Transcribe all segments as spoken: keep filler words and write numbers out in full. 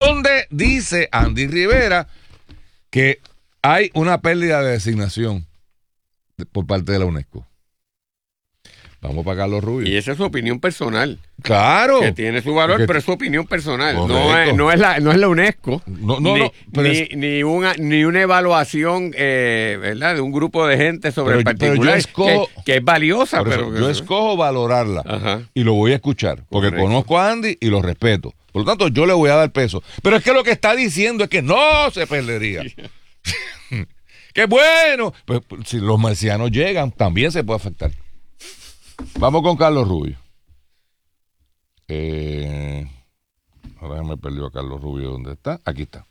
donde dice Andy Rivera que hay una pérdida de designación de, por parte de la UNESCO. Vamos para Carlos Rubio. Y esa es su opinión personal. Claro. Que tiene su valor, Porque, pero es su opinión personal. Correcto. No es, no, es la, no es la UNESCO. No, no, ni, no, pero ni, es, ni, una, ni una evaluación, eh, ¿verdad? De un grupo de gente sobre el pero, particular. pero yo escojo, que, que es valiosa. pero pero yo escojo valorarla. Ajá. Y lo voy a escuchar. Porque Correcto. conozco a Andy y lo respeto. Por lo tanto, yo le voy a dar peso. Pero es que lo que está diciendo es que no se perdería. ¡Qué bueno! Pues si los marcianos llegan, también se puede afectar. Vamos con Carlos Rubio. Eh, ahora me perdió a Carlos Rubio. ¿Dónde está? Aquí está.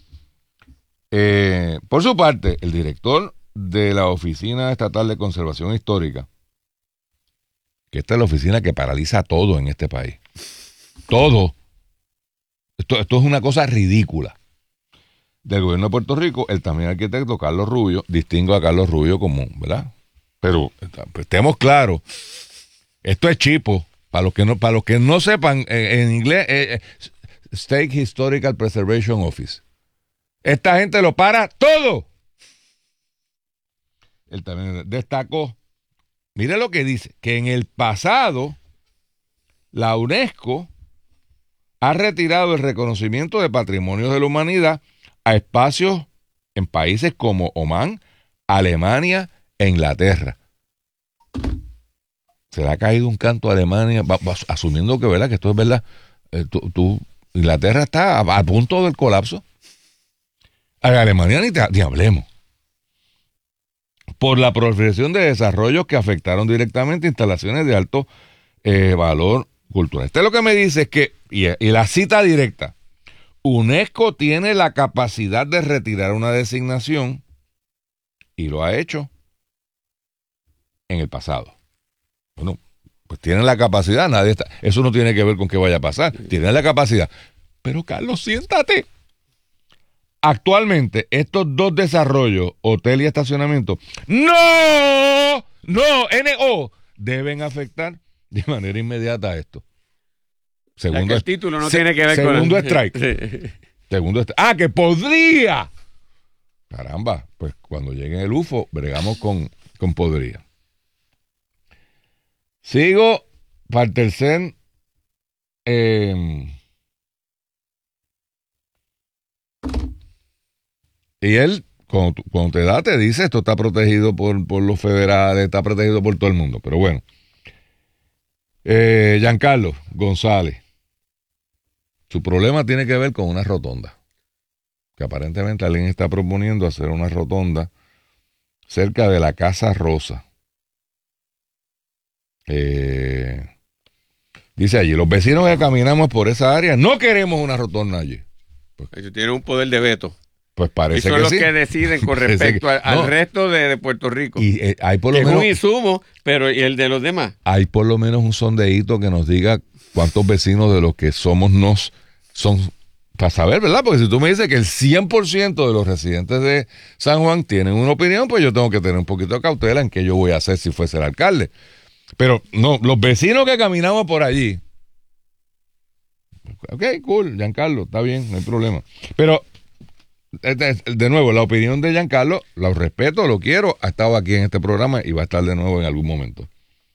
Eh, por su parte, el director de la Oficina Estatal de Conservación Histórica, que esta es la oficina que paraliza todo en este país. Todo. Esto, esto es una cosa ridícula. Del gobierno de Puerto Rico, el también arquitecto Carlos Rubio, distingo a Carlos Rubio como, ¿verdad? Pero pues, estemos claros, esto es chipo. Para los que no, para los que no sepan, eh, en inglés, eh, State Historical Preservation Office. Esta gente lo para todo. Él también destacó, mire lo que dice, que en el pasado la UNESCO ha retirado el reconocimiento de patrimonios de la humanidad a espacios en países como Omán, Alemania e Inglaterra. Se le ha caído un canto a Alemania, va, va, asumiendo que, ¿verdad? que esto es verdad. Eh, tú, tú, Inglaterra está a, a punto del colapso. A Alemania ni, te, ni hablemos. Por la proliferación de desarrollos que afectaron directamente instalaciones de alto eh, valor cultural. Este es lo que me dice es que, y, y la cita directa, UNESCO tiene la capacidad de retirar una designación y lo ha hecho en el pasado. Bueno, pues tienen la capacidad, nadie está, eso no tiene que ver con qué vaya a pasar, tienen la capacidad. Pero Carlos, siéntate. Actualmente, estos dos desarrollos, hotel y estacionamiento, no, no, N O, deben afectar de manera inmediata a esto. Segundo, el título no se, tiene que ver segundo con el strike. sí. Segundo strike. Ah, que podría. Caramba, pues cuando llegue el U F O, bregamos con, con podría. Sigo para el tercer. Eh, y él, cuando, cuando te da, te dice: esto está protegido por, por los federales, está protegido por todo el mundo. Pero bueno. Eh, Giancarlo González. Su problema tiene que ver con una rotonda. Que aparentemente alguien está proponiendo hacer una rotonda cerca de la Casa Rosa. Eh, dice allí, los vecinos que caminamos por esa área no queremos una rotonda allí. Pues, ellos tienen un poder de veto. Pues parece y son que los sí. que deciden con respecto que, al, no, al resto de, de Puerto Rico. Y eh, hay por lo es menos un insumo, pero ¿y el de los demás? Hay por lo menos un sondeíto que nos diga cuántos vecinos de los que somos nos son, para saber, ¿verdad? Porque si tú me dices que el cien por ciento de los residentes de San Juan tienen una opinión, pues yo tengo que tener un poquito de cautela en qué yo voy a hacer si fuese el alcalde. Pero no, los vecinos que caminamos por allí, ok, cool, Giancarlo, está bien, no hay problema. Pero de nuevo, la opinión de Giancarlo, lo respeto, lo quiero, ha estado aquí en este programa y va a estar de nuevo en algún momento.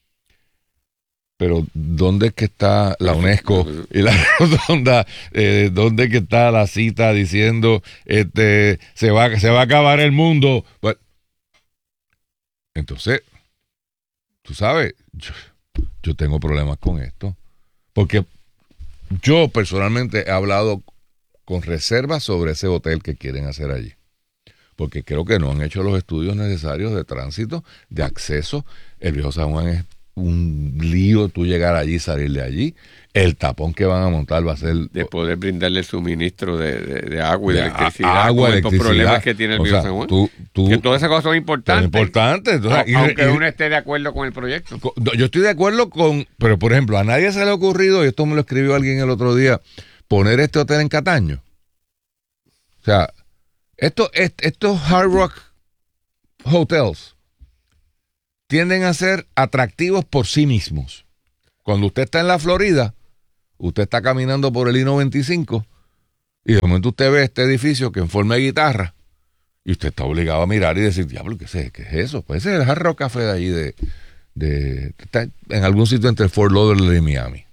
Pero ¿dónde es que está la UNESCO y la rotonda? Eh, ¿Dónde es que está la cita diciendo este se va, se va a acabar el mundo? Bueno, entonces, tú sabes, yo, yo tengo problemas con esto. Porque yo personalmente he hablado con reservas sobre ese hotel que quieren hacer allí. Porque creo que no han hecho los estudios necesarios de tránsito, de acceso. El Viejo San Juan es un lío tú llegar allí y salir de allí. El tapón que van a montar va a ser... De poder brindarle el suministro de, de, de agua y de, de electricidad. Agua, con electricidad. Estos problemas que tiene el Viejo San Juan. Tú, tú, que todas esas cosas son importantes. Son importantes. Entonces, y, aunque y, uno esté de acuerdo con el proyecto. Yo estoy de acuerdo con... Pero, por ejemplo, a nadie se le ha ocurrido, y esto me lo escribió alguien el otro día, poner este hotel en Cataño. O sea, esto, estos Hard Rock Hotels tienden a ser atractivos por sí mismos. Cuando usted está en la Florida, usted está caminando por el I noventa y cinco Y de momento usted ve este edificio que en forma de guitarra y usted está obligado a mirar y decir, diablo, ¿qué es, ¿qué es eso? Pues ese es el Hard Rock Café de allí, de, de, está en algún sitio entre Fort Lauderdale y Miami.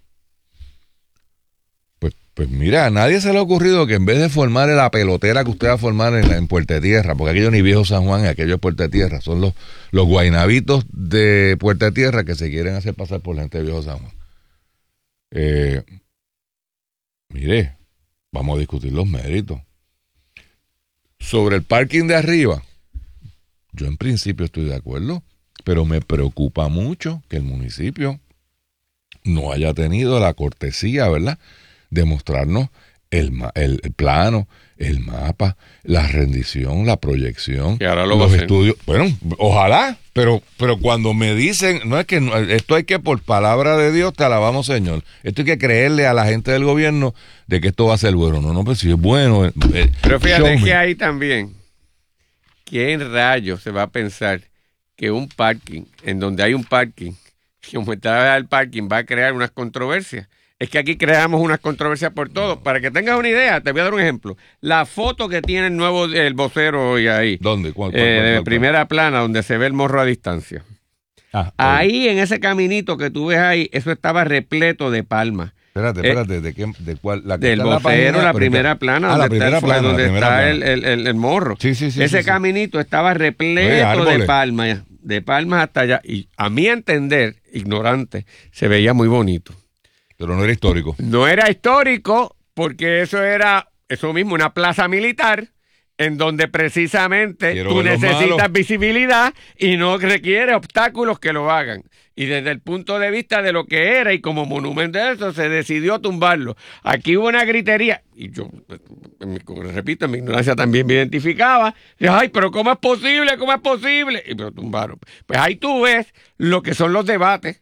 Pues, pues mira, a nadie se le ha ocurrido que en vez de formar la pelotera que usted va a formar en, en Puerto Tierra, porque aquello ni Viejo San Juan, aquello es Puerto Tierra, son los, los guaynabitos de Puerto Tierra que se quieren hacer pasar por la gente de Viejo San Juan. Eh, mire, vamos a discutir los méritos. Sobre el parking de arriba, yo en principio estoy de acuerdo, pero me preocupa mucho que el municipio no haya tenido la cortesía, ¿verdad?, de mostrarnos el, el, el plano, el mapa, la rendición, la proyección, y ahora lo los va a hacer. estudios. Bueno, ojalá, pero, pero cuando me dicen, no es que no, esto hay que, por palabra de Dios, te alabamos, Señor. Esto hay que creerle a la gente del gobierno de que esto va a ser bueno. No, no, pero si es bueno. Eh, pero fíjate show que me. ahí también, ¿quién rayos se va a pensar que un parking, en donde hay un parking, que aumentar el parking va a crear unas controversias? Es que aquí creamos unas controversias por todo. Para que tengas una idea, te voy a dar un ejemplo. La foto que tiene el nuevo el vocero hoy ahí. ¿Dónde? ¿Cuál, cuál, eh, cuál, de cuál, primera plana, donde se ve el morro a distancia. Ah, Ahí, en ese caminito que tú ves ahí, eso estaba repleto de palmas. Espérate, espérate, eh, ¿de qué? ¿De cuál? La que del está en la vocero, página, la primera que, plana, ah, donde la primera está, plana, donde la primera está plana. El, el, el, el morro. Sí, sí, sí. Ese sí, caminito sí. estaba repleto Oye, de palmas, de palmas hasta allá. Y a mi entender, ignorante, se veía muy bonito. Pero no era histórico. No era histórico, porque eso era, eso mismo, una plaza militar, en donde precisamente Quiero tú ver los necesitas malos. visibilidad y no requiere obstáculos que lo hagan. Y desde el punto de vista de lo que era y como monumento de eso, se decidió tumbarlo. Aquí hubo una gritería, y yo, repito, en mi ignorancia también me identificaba. Y, ay, pero ¿cómo es posible? ¿Cómo es posible? Y me lo tumbaron. Pues ahí tú ves lo que son los debates.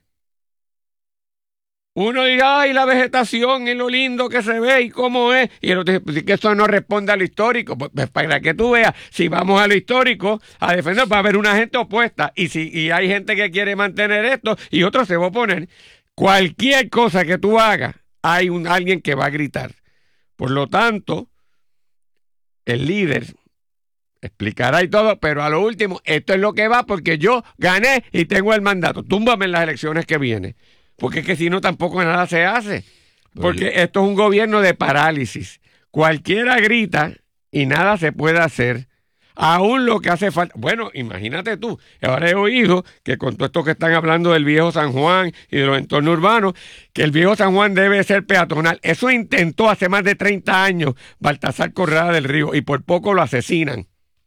Uno dice, ay, la vegetación y lo lindo que se ve y cómo es. Y el otro dice, pues, que eso no responde a lo histórico. Pues, pues, para que tú veas, si vamos a lo histórico a defender, va a haber una gente opuesta. Y si y hay gente que quiere mantener esto y otros se va a oponer. Cualquier cosa que tú hagas, hay un, alguien que va a gritar. Por lo tanto, el líder explicará y todo, pero a lo último, esto es lo que va porque yo gané y tengo el mandato. Túmbame en las elecciones que vienen. Porque es que si no tampoco nada se hace. Porque Oye. esto es un gobierno de parálisis. Cualquiera grita y nada se puede hacer. Aún lo que hace falta. Bueno, imagínate tú. Ahora he oído que con todo esto que están hablando del viejo San Juan y de los entornos urbanos, que el viejo San Juan debe ser peatonal. Eso intentó hace más de treinta años Baltasar Correa del Río y por poco lo asesinan.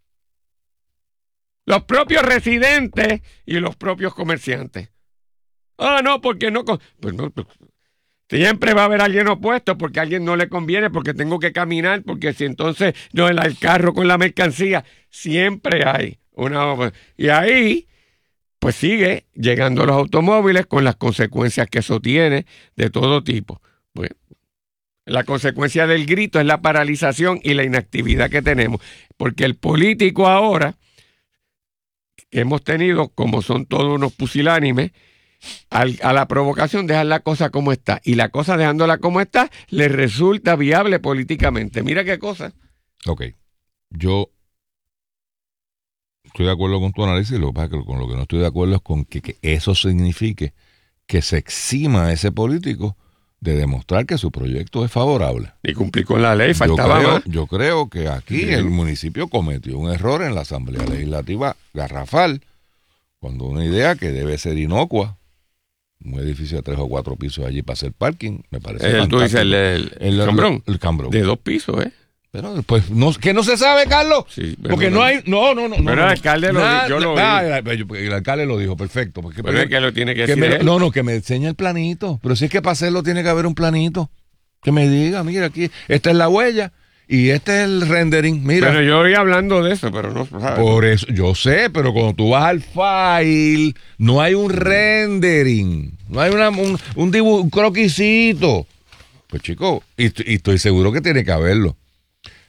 Los propios residentes y los propios comerciantes. Ah, no, porque no... Pues no, pues, siempre va a haber alguien opuesto porque a alguien no le conviene, porque tengo que caminar, porque si entonces no el, el carro con la mercancía, siempre hay una... Y ahí, pues sigue llegando los automóviles con las consecuencias que eso tiene de todo tipo. Pues, la consecuencia del grito es la paralización y la inactividad que tenemos, porque el político ahora, que hemos tenido, como son todos unos pusilánimes, Al, a la provocación dejar la cosa como está y la cosa dejándola como está le resulta viable políticamente. Mira qué cosa. Ok, yo estoy de acuerdo con tu análisis, lo que pasa es que con lo que no estoy de acuerdo es con que, que eso signifique que se exima a ese político de demostrar que su proyecto es favorable. Y cumplir con la ley, faltaba yo creo, más. Yo creo que aquí sí. El municipio cometió un error en la Asamblea Legislativa garrafal, cuando una idea que debe ser inocua, un edificio de tres o cuatro pisos allí para hacer parking, me parece el, fantástico. Tú dices el, el, el, el cambrón. El cambrón. De dos pisos, ¿eh? Pero pues no, que no se sabe, Carlos. Sí, porque no, no hay, no, no, no. Pero no, el alcalde lo dijo, yo lo nah, nah, el alcalde lo dijo, perfecto. Porque, pero, pero es que lo tiene que, que decir. Me, no, no, que me enseñe el planito. Pero si es que para hacerlo tiene que haber un planito. Que me diga, mira aquí, esta es la huella y este es el rendering. Mira. Pero yo voy hablando de eso, pero no sabes. Por eso, yo sé, pero cuando tú vas al file, no hay un rendering. No hay una, un, un dibujo, un croquisito. Pues chico, y, y estoy seguro que tiene que haberlo.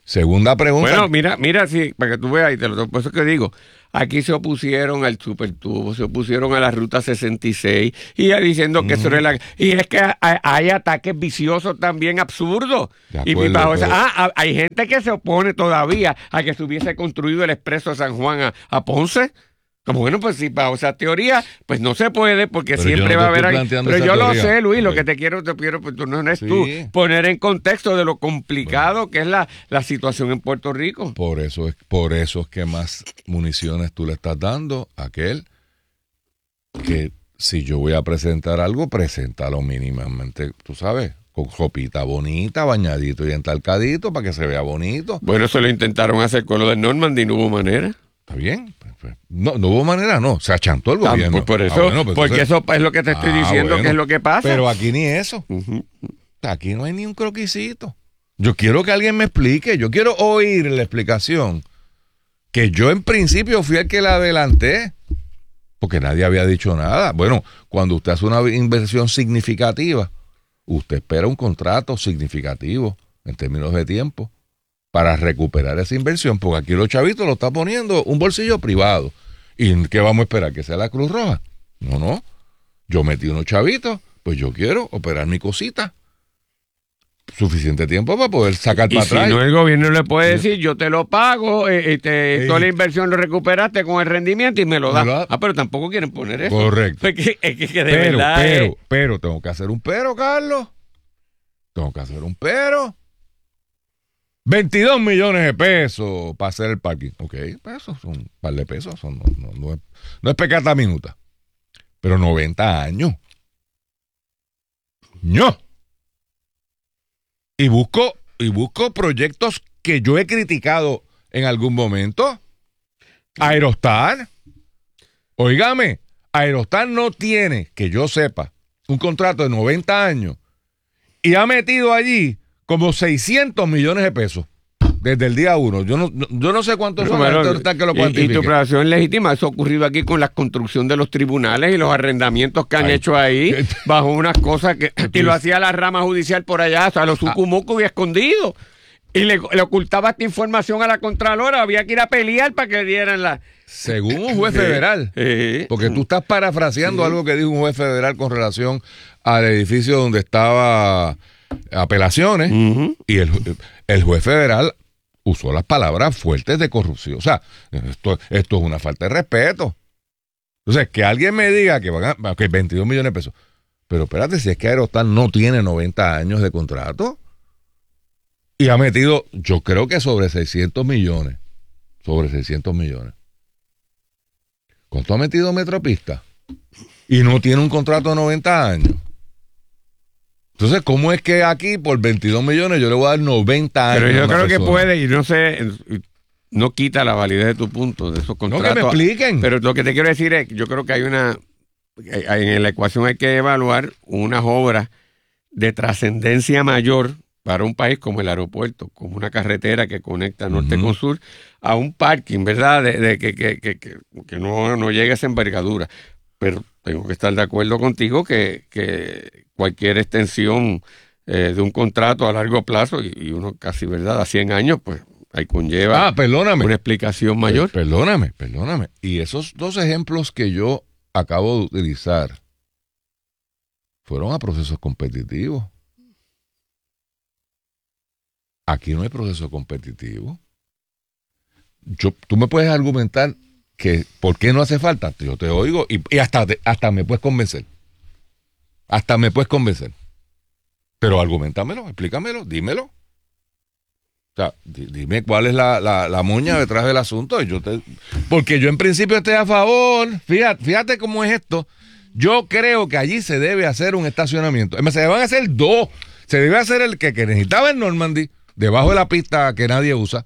Segunda pregunta. Bueno, mira, mira, sí, para que tú veas, y te lo, por eso es que digo, aquí se opusieron al supertubo, se opusieron a la ruta sesenta y seis, y ya diciendo que mm. eso era la... Y es que hay, hay ataques viciosos también absurdos. Y acuerdo, bajo esa, ah, hay gente que se opone todavía a que se hubiese construido el expreso de San Juan a, a Ponce. Como bueno, pues si bajo esa teoría, pues no se puede, porque pero siempre no va a haber alguien. Pero yo teoría. Lo sé, Luis, okay. Lo que te quiero, te quiero, pues tú no eres sí. tú, poner en contexto de lo complicado bueno. que es la, la situación en Puerto Rico. Por eso es, por eso es que más municiones tú le estás dando a aquel que si yo voy a presentar algo, preséntalo mínimamente, tú sabes, con ropita bonita, bañadito y entalcadito para que se vea bonito. Bueno, eso lo intentaron hacer con lo de Normandy y no hubo manera. Está bien. No, no hubo manera, no. Se achantó el gobierno. Ah, pues por eso, ah, bueno, pues porque entonces, eso es lo que te estoy ah, diciendo, bueno, que es lo que pasa. Pero aquí ni eso. Uh-huh. Aquí no hay ni un croquisito. Yo quiero que alguien me explique. Yo quiero oír la explicación. Que yo en principio fui el que la adelanté. Porque nadie había dicho nada. Bueno, cuando usted hace una inversión significativa, usted espera un contrato significativo en términos de tiempo para recuperar esa inversión, porque aquí los chavitos lo está poniendo un bolsillo privado. ¿Y qué vamos a esperar? ¿Que sea la Cruz Roja? No, no. Yo metí unos chavitos, pues yo quiero operar mi cosita. Suficiente tiempo para poder sacar para atrás. Si no, el gobierno le puede decir, yo te lo pago, eh, te, sí. toda la inversión lo recuperaste con el rendimiento y me lo das. Da. Ah, pero tampoco quieren poner eso. Correcto. Es que, es que de pero, verdad, pero, eh. pero, tengo que hacer un pero, Carlos. Tengo que hacer un pero. veintidós millones de pesos para hacer el parking. Ok, pesos son un par de pesos. Son, no, no, no, es, no es pecata minuta. Pero noventa años. ¡No! Y busco, y busco proyectos que yo he criticado en algún momento. Aerostar. Óigame, Aerostar no tiene, que yo sepa, un contrato de noventa años y ha metido allí como seiscientos millones de pesos desde el día uno. Yo no, yo no sé cuántos son bueno, que lo y, y tu operación legítima. Eso ha ocurrido aquí con la construcción de los tribunales y los arrendamientos que han Ay, hecho ahí ¿qué? Bajo unas cosas que... Y lo hacía la rama judicial por allá, o sea, los sucumucos y escondidos. Y le, le ocultaba esta información a la Contralora. Había que ir a pelear para que dieran la... Según un juez federal. Eh, eh, porque tú estás parafraseando eh, algo que dijo un juez federal con relación al edificio donde estaba apelaciones. Uh-huh. Y el, el juez federal usó las palabras fuertes de corrupción. O sea, esto, esto es una falta de respeto. Entonces, que alguien me diga que van a que veintidós millones de pesos. Pero espérate, si es que Aerostar no tiene noventa años de contrato y ha metido, yo creo que sobre seiscientos millones. Sobre seiscientos millones. ¿Cuánto ha metido Metropista? Y no tiene un contrato de noventa años. Entonces, ¿cómo es que aquí por veintidós millones yo le voy a dar noventa años? Pero yo creo persona? que puede, y no sé, no quita la validez de tu punto, de esos contratos. No, que me expliquen. Pero lo que te quiero decir es que yo creo que hay una, en la ecuación hay que evaluar unas obras de trascendencia mayor para un país como el aeropuerto, como una carretera que conecta norte uh-huh. con sur, a un parking, ¿verdad? De, de que, que, que, que, que no, no llegue a esa envergadura. Pero tengo que estar de acuerdo contigo que, que cualquier extensión eh, de un contrato a largo plazo, y, y uno casi, ¿verdad?, a cien años, pues ahí conlleva ah, perdóname. una explicación mayor. Per- perdóname, perdóname. Y esos dos ejemplos que yo acabo de utilizar fueron a procesos competitivos. Aquí no hay proceso competitivo. Yo, tú me puedes argumentar que ¿por qué no hace falta? Yo te oigo y, y hasta, te, hasta me puedes convencer. Hasta me puedes convencer. Pero argumentámelo, explícamelo, dímelo. O sea, di, dime cuál es la, la, la moña detrás del asunto. Y yo te, porque yo en principio estoy a favor. Fíjate, fíjate cómo es esto. Yo creo que allí se debe hacer un estacionamiento. Se van a hacer dos. Se debe hacer el que, que necesitaba en Normandy, debajo de la pista que nadie usa.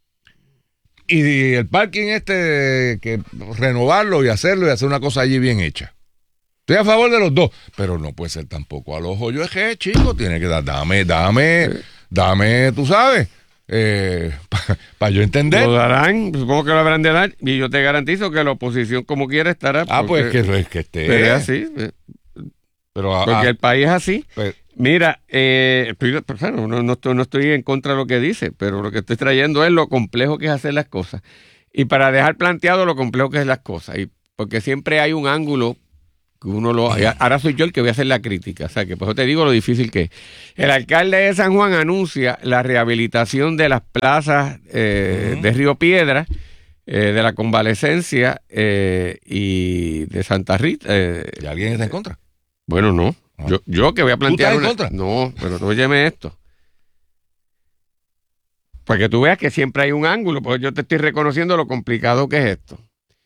Y el parking este, que renovarlo y hacerlo y hacer una cosa allí bien hecha. Estoy a favor de los dos, pero no puede ser tampoco a los hoyos G, chico. Tiene que dar, dame, dame, dame, tú sabes, eh, para pa yo entender. Lo darán, supongo que lo habrán de dar, y yo te garantizo que la oposición como quiera estará. Ah, porque, pues que, que esté. Pero es así. Pero a, porque a, el país es así. Pero, Mira, eh, estoy, pues, bueno, no, no, estoy, no estoy en contra de lo que dice, pero lo que estoy trayendo es lo complejo que es hacer las cosas. Y para dejar planteado lo complejo que es las cosas. Y porque siempre hay un ángulo que uno lo... Ahora soy yo el que voy a hacer la crítica. O sea, que por eso te digo lo difícil que es. El alcalde de San Juan anuncia la rehabilitación de las plazas eh, uh-huh. de Río Piedras, eh, de la Convalecencia eh, y de Santa Rita. Eh, ¿Y alguien está en contra? Bueno, no. Ah. Yo, yo que voy a plantear... ¿Tú estás en contra? No, pero óyeme esto. Para que tú veas que siempre hay un ángulo, porque yo te estoy reconociendo lo complicado que es esto.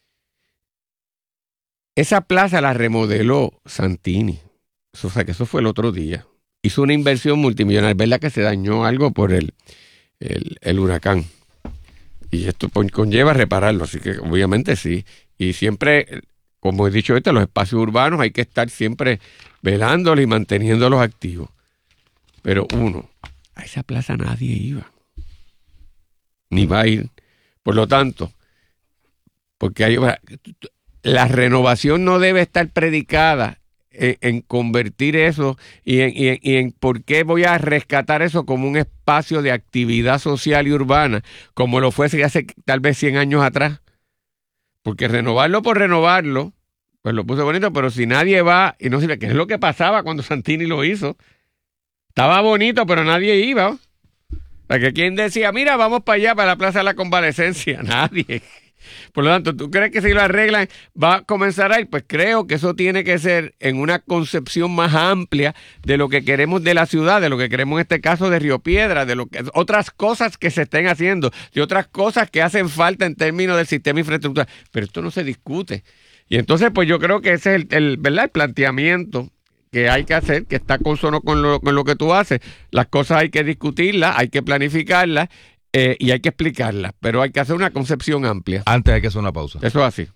Esa plaza la remodeló Santini. O sea, que eso fue el otro día. Hizo una inversión multimillonaria. Es verdad que se dañó algo por el, el, el huracán. Y esto conlleva repararlo, así que obviamente sí. Y siempre, como he dicho ahorita, los espacios urbanos hay que estar siempre velándolos y manteniéndolos activos. Pero uno, a esa plaza nadie iba. Ni va a ir. Por lo tanto, porque hay, la renovación no debe estar predicada en, en convertir eso y en, y, en, y en por qué voy a rescatar eso como un espacio de actividad social y urbana, como lo fuese hace tal vez cien años atrás. Porque renovarlo por renovarlo, pues lo puse bonito, pero si nadie va y no sirve, que es lo que pasaba cuando Santini lo hizo. Estaba bonito, pero nadie iba. O sea, que quien decía, mira, vamos para allá, para la Plaza de la Convalecencia. Nadie. Por lo tanto, ¿tú crees que si lo arreglan va a comenzar a ir? Pues creo que eso tiene que ser en una concepción más amplia de lo que queremos de la ciudad, de lo que queremos en este caso de Río Piedras, de lo que otras cosas que se estén haciendo, de otras cosas que hacen falta en términos del sistema infraestructural. Pero esto no se discute. Y entonces, pues yo creo que ese es el, el, ¿verdad? el planteamiento que hay que hacer, que está consono con lo, con lo que tú haces. Las cosas hay que discutirlas, hay que planificarlas eh, y hay que explicarlas, pero hay que hacer una concepción amplia. Antes hay que hacer una pausa. Eso es así.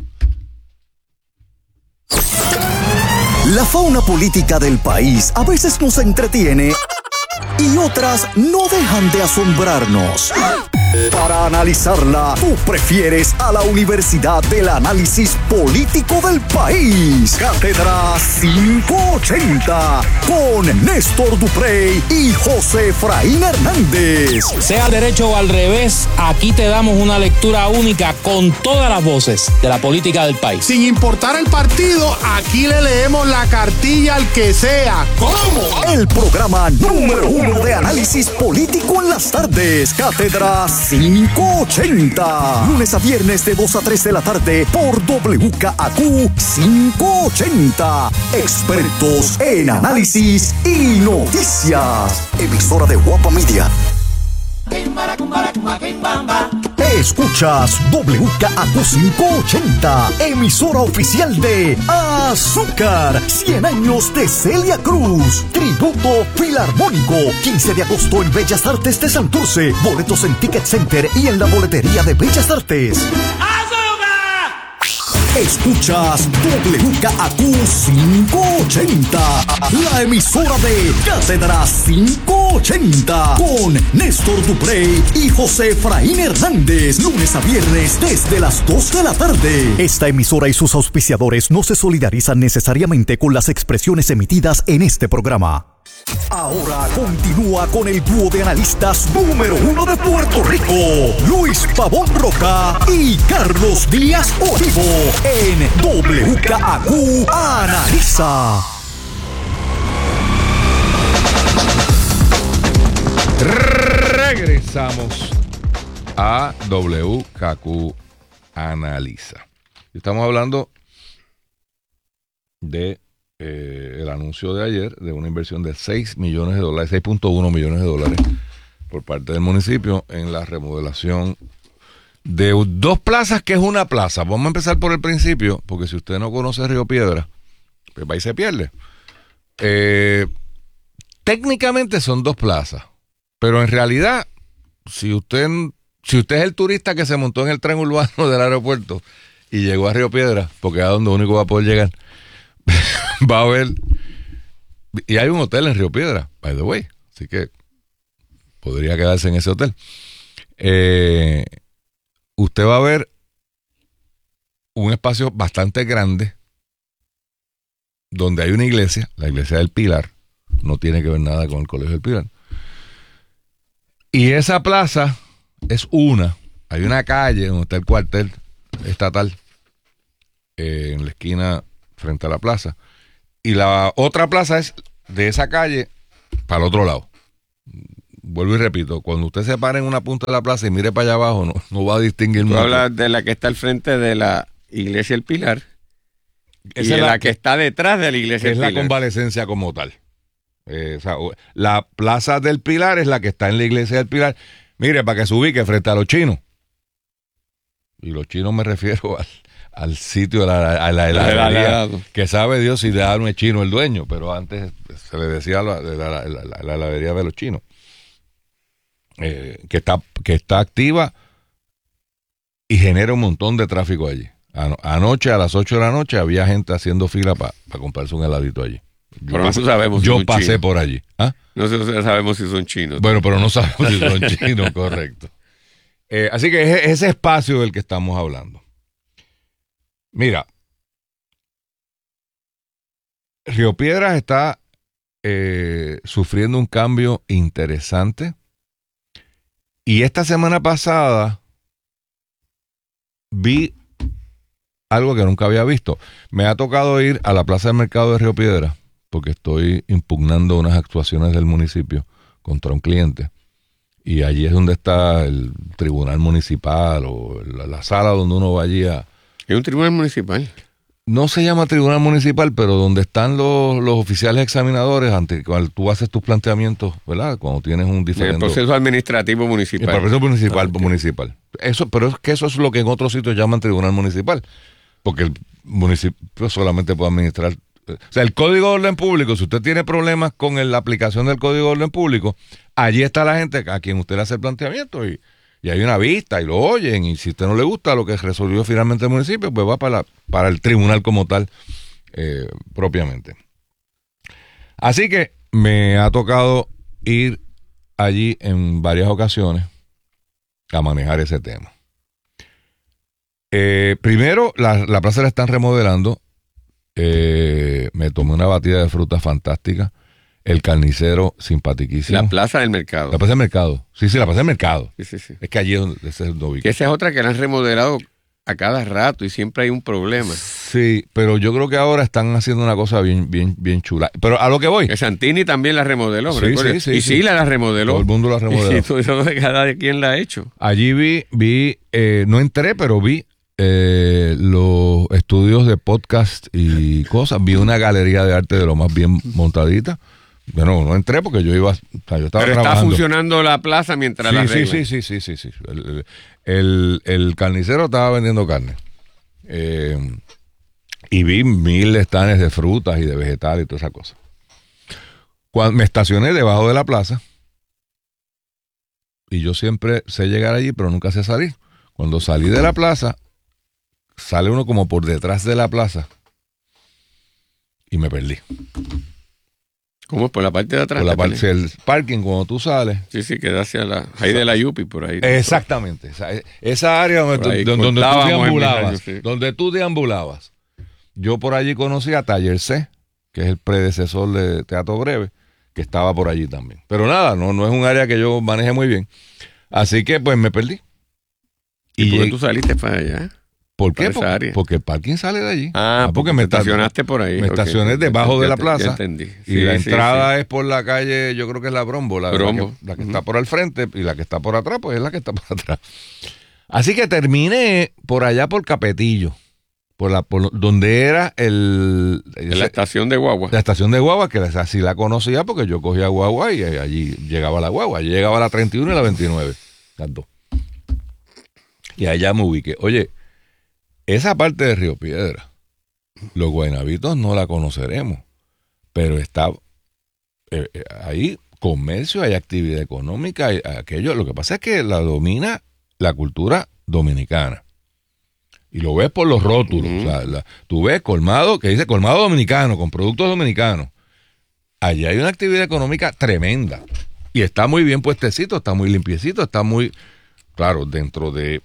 La fauna política del país a veces nos entretiene y otras no dejan de asombrarnos. Para analizarla, tú prefieres a la Universidad del Análisis Político del País. Cátedra quinientos ochenta con Néstor Duprey y José Efraín Hernández. Sea al derecho o al revés, aquí te damos una lectura única con todas las voces de la política del país. Sin importar el partido, aquí le leemos la cartilla al que sea. ¿Cómo? El programa número uno de análisis político en las tardes. Cátedra quinientos ochenta. Lunes a viernes de dos a tres de la tarde por W K A Q quinientos ochenta. Expertos en análisis y noticias. Emisora de Guapa Media. Escuchas W K A Q quinientos ochenta, emisora oficial de Azúcar, cien años de Celia Cruz, tributo filarmónico, quince de agosto en Bellas Artes de Santurce, boletos en Ticket Center y en la boletería de Bellas Artes. Escuchas W K A Q quinientos ochenta, la emisora de Cátedra quinientos ochenta, con Néstor Duprey y José Efraín Hernández, lunes a viernes desde las dos de la tarde. Esta emisora y sus auspiciadores no se solidarizan necesariamente con las expresiones emitidas en este programa. Ahora continúa con el dúo de analistas número uno de Puerto Rico, Luis Pavón Roca y Carlos Díaz Olivo, en W K A Q Analiza. Regresamos a W K A Q Analiza. Estamos hablando de Eh, el anuncio de ayer de una inversión de seis millones de dólares, seis punto uno millones de dólares por parte del municipio en la remodelación de dos plazas, que es una plaza. Vamos a empezar por el principio, porque si usted no conoce Río Piedras, pues va y se pierde. Eh, técnicamente son dos plazas, pero en realidad, si usted, si usted es el turista que se montó en el tren urbano del aeropuerto y llegó a Río Piedras, porque es a donde único va a poder llegar, va a ver, y hay un hotel en Río Piedras, by the way, así que podría quedarse en ese hotel. Eh, usted va a ver un espacio bastante grande donde hay una iglesia, la iglesia del Pilar, no tiene que ver nada con el Colegio del Pilar. Y esa plaza es una, hay una calle donde está el cuartel estatal, eh, en la esquina frente a la plaza, y la otra plaza es de esa calle para el otro lado. Vuelvo y repito, cuando usted se para en una punta de la plaza y mire para allá abajo, no, no va a distinguir Tú mucho. hablas de la que está al frente de la Iglesia del Pilar. Esa y es de la la que está detrás de la Iglesia que es del la Pilar. convalecencia como tal. Eh, o sea, la plaza del Pilar es la que está en la iglesia del Pilar. Mire, para que se ubique frente a los chinos. Y los chinos me refiero al, al sitio de la, a la heladería, que sabe Dios si de dar un chino el dueño, pero antes se le decía la, la, la, la, la, la heladería de los chinos. Eh, que está que está activa y genera un montón de tráfico allí. Ano, anoche a las ocho de la noche había gente haciendo fila para pa comprarse un heladito allí. Yo, pero no sabemos yo si son pasé chinos. por allí. ¿Ah? No sé, sabemos si son chinos. Bueno, pero no sabemos si son chinos, correcto. Eh, así que es ese espacio del que estamos hablando. Mira, Río Piedras está eh, sufriendo un cambio interesante. Y esta semana pasada vi algo que nunca había visto. Me ha tocado ir a la Plaza del Mercado de Río Piedras porque estoy impugnando unas actuaciones del municipio contra un cliente. Y allí es donde está el tribunal municipal o la, la sala donde uno va allí a... Es un tribunal municipal. No se llama tribunal municipal, pero donde están los, los oficiales examinadores ante cuando tú haces tus planteamientos, ¿verdad? Cuando tienes un diferente... El proceso administrativo municipal. El proceso municipal, Ah, okay. municipal. Eso, pero es que eso es lo que en otros sitios llaman tribunal municipal, porque el municipio solamente puede administrar... O sea, el Código de Orden Público, si usted tiene problemas con el, la aplicación del Código de Orden Público, allí está la gente a quien usted le hace el planteamiento y... Y hay una vista y lo oyen, y si a usted no le gusta lo que resolvió finalmente el municipio, pues va para, la, para el tribunal como tal, eh, propiamente. Así que me ha tocado ir allí en varias ocasiones a manejar ese tema. Eh, primero, la, la plaza la están remodelando. Eh, me tomé una batida de fruta fantástica. El carnicero simpatiquísimo. La Plaza del Mercado. La Plaza del Mercado. Sí, sí, la Plaza del Mercado. Sí, sí, sí. Es que allí es donde, ese es el Que esa es otra que la han remodelado a cada rato y siempre hay un problema. Sí, pero yo creo que ahora están haciendo una cosa bien, bien, bien chula. Pero a lo que voy. Que Santini también la remodeló. Sí, recuerda. sí, sí, y sí. sí, la, la remodeló. Todo el mundo la remodeló. Y todo eso de cada quien la ha hecho. Allí vi, vi eh, no entré, pero vi eh, los estudios de podcast y cosas. Vi una galería de arte de lo más bien montadita. Bueno, no entré porque yo iba, o sea, yo estaba Pero está trabajando. funcionando la plaza mientras la Sí, sí, arreglan. sí, sí, sí, sí, sí. El, el, el carnicero estaba vendiendo carne. Eh, y vi mil estanes de frutas y de vegetales y toda esa cosa. Cuando me estacioné debajo de la plaza, y yo siempre sé llegar allí, pero nunca sé salir. Cuando salí de la plaza, sale uno como por detrás de la plaza y me perdí. ¿Cómo? Por la parte de atrás. Por la te parte perdí. del parking, cuando tú sales. Sí, sí, queda hacia la... Ahí de la Yupi, por ahí. Exactamente. Esa, esa área donde, Por ahí donde, donde tú cortábamos en deambulabas. mis años, sí. Donde tú deambulabas. Yo por allí conocí a Taller C, que es el predecesor de Teatro Breve, que estaba por allí también. Pero nada, no, no es un área que yo maneje muy bien. Así que pues me perdí. ¿Y, por qué llegué- tú saliste para allá? ¿Por qué? para esa Porque, área? porque el parking sale de allí. Ah, porque me estacionaste por ahí. Me Ok. estacioné debajo Ya de la te- plaza. ya entendí. Y Sí, la sí, entrada sí. es por la calle, yo creo que es la Brombo, la, la Brombo. que, la que Ujú. está por al frente, y la que está por atrás, pues es la que está por atrás. Así que terminé por allá por Capetillo, por la por donde era el En la estación de guagua. la estación de guagua, que así la conocía porque yo cogía guagua y allí llegaba la guagua, allí llegaba la treinta y uno y la veintinueve, las dos. Y allá me ubiqué. Oye, esa parte de Río Piedra, los guaynabitos no la conoceremos, pero está eh, eh, ahí comercio, hay actividad económica, hay aquello. Lo que pasa es que la domina la cultura dominicana. Y lo ves por los rótulos. Uh-huh. O sea, la- tú ves colmado, que dice colmado dominicano, con productos dominicanos. Allí hay una actividad económica tremenda. Y está muy bien puestecito, está muy limpiecito, está muy, claro, dentro de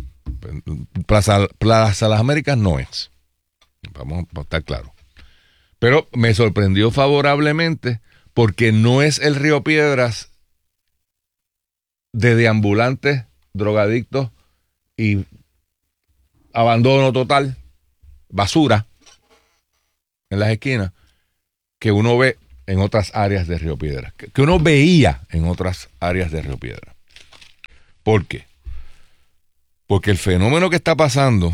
Plaza, Plaza Las Américas no es. Vamos a estar claros. Pero me sorprendió favorablemente porque no es el Río Piedras de deambulantes, drogadictos y abandono total, basura en las esquinas, que uno ve en otras áreas de Río Piedras, que, que uno veía en otras áreas de Río Piedras. ¿Por qué? Porque el fenómeno que está pasando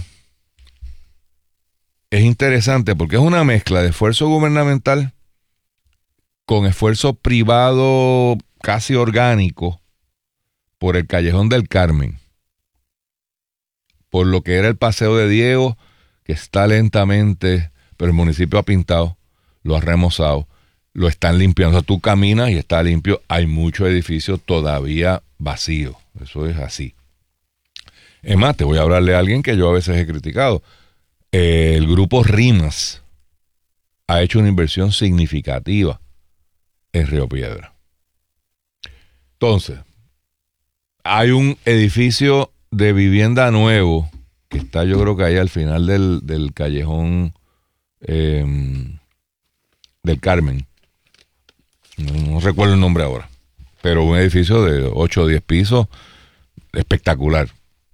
es interesante porque es una mezcla de esfuerzo gubernamental con esfuerzo privado casi orgánico por el Callejón del Carmen, por lo que era el Paseo de Diego, que está lentamente, pero el municipio ha pintado, lo ha remozado, lo están limpiando. O sea, tú caminas y está limpio. Hay muchos edificios todavía vacíos. Eso es así. Es más, te voy a hablarle a alguien que yo a veces he criticado. Eh, el grupo Rimas ha hecho una inversión significativa en Río Piedras. Entonces, hay un edificio de vivienda nuevo que está, yo creo que ahí al final del, del callejón eh, del Carmen. No, no recuerdo el nombre ahora, pero un edificio de ocho o diez pisos espectacular.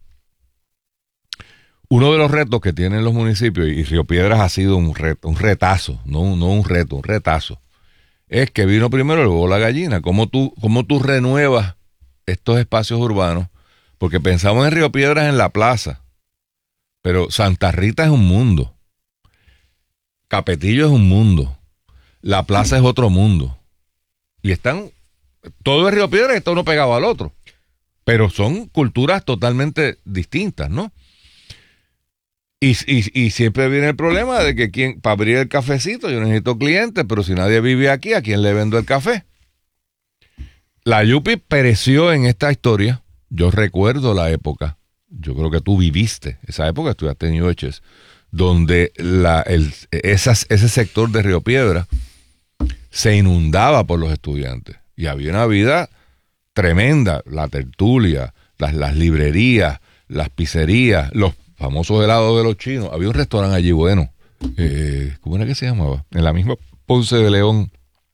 Uno de los retos que tienen los municipios, y Río Piedras ha sido un reto, un retazo, no, no un reto, un retazo, es que vino primero el huevo o la gallina. ¿Cómo tú, cómo tú renuevas estos espacios urbanos? Porque pensamos en Río Piedras en la plaza, pero Santa Rita es un mundo, Capetillo es un mundo, la plaza es otro mundo, y están, todo es Río Piedras y está uno pegado al otro, pero son culturas totalmente distintas, ¿no? Y, y, y siempre viene el problema de que quien, para abrir el cafecito yo necesito clientes, pero si nadie vive aquí, ¿a quién le vendo el café? La Yupi pereció en esta historia. Yo recuerdo la época, yo creo que tú viviste esa época, estudiaste en U H S, donde la, el, esas, ese sector de Río Piedra se inundaba por los estudiantes y había una vida tremenda, la tertulia, las, las librerías, las pizzerías, los famosos helados de los chinos. Había un restaurante allí bueno, eh, ¿cómo era que se llamaba? En la misma Ponce de León.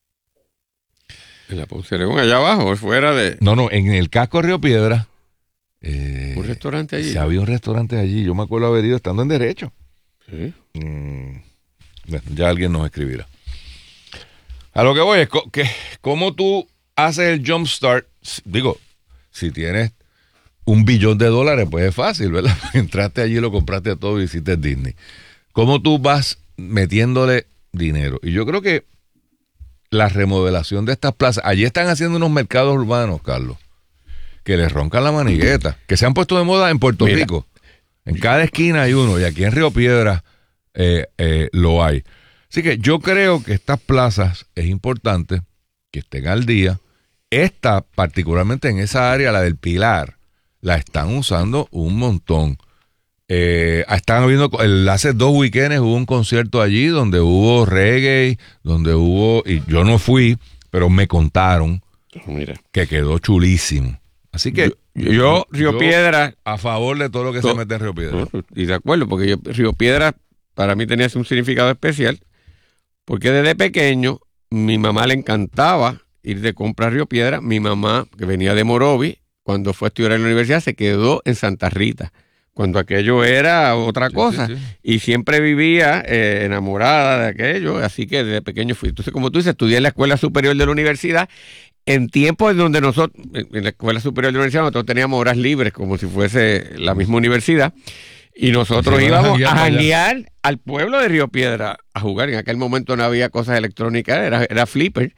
En la Ponce de León, allá abajo, fuera de... No, no, en el casco de Río Piedra. Eh, un restaurante allí. Sí, había un restaurante allí. Yo me acuerdo haber ido estando en Derecho. Sí. Mm, bueno, ya alguien nos escribirá. A lo que voy es que cómo tú haces el jump start. Digo, si tienes un billón de dólares, pues es fácil, ¿verdad? Entraste allí, lo compraste todo y hiciste Disney. ¿Cómo tú vas metiéndole dinero? Y yo creo que la remodelación de estas plazas, allí están haciendo unos mercados urbanos, Carlos, que les roncan la manigueta, que se han puesto de moda en Puerto Mira, Rico. En cada esquina hay uno, y aquí en Río Piedras eh, eh, lo hay. Así que yo creo que estas plazas es importante que estén al día. Esta, particularmente en esa área, la del Pilar, la están usando un montón. Eh, están habiendo, el, hace dos weekends hubo un concierto allí donde hubo reggae, donde hubo, y yo no fui, pero me contaron Mira. que quedó chulísimo. Así que yo, yo Río yo, Piedras, a favor de todo lo que to, se mete en Río Piedras. No, y de acuerdo, porque yo, Río Piedras para mí tenía un significado especial, porque desde pequeño mi mamá le encantaba ir de compra a Río Piedras. Mi mamá, que venía de Morovi, cuando fue a estudiar en la universidad, se quedó en Santa Rita, cuando aquello era otra sí, cosa, sí, sí. y siempre vivía eh, enamorada de aquello, así que desde pequeño fui. Entonces, como tú dices, estudié en la Escuela Superior de la Universidad, en tiempos en donde nosotros, en la Escuela Superior de la Universidad, nosotros teníamos horas libres, como si fuese la misma universidad, y nosotros sí, íbamos a a janguear janguear al pueblo de Río Piedra a jugar. En aquel momento no había cosas electrónicas, era, era flipper.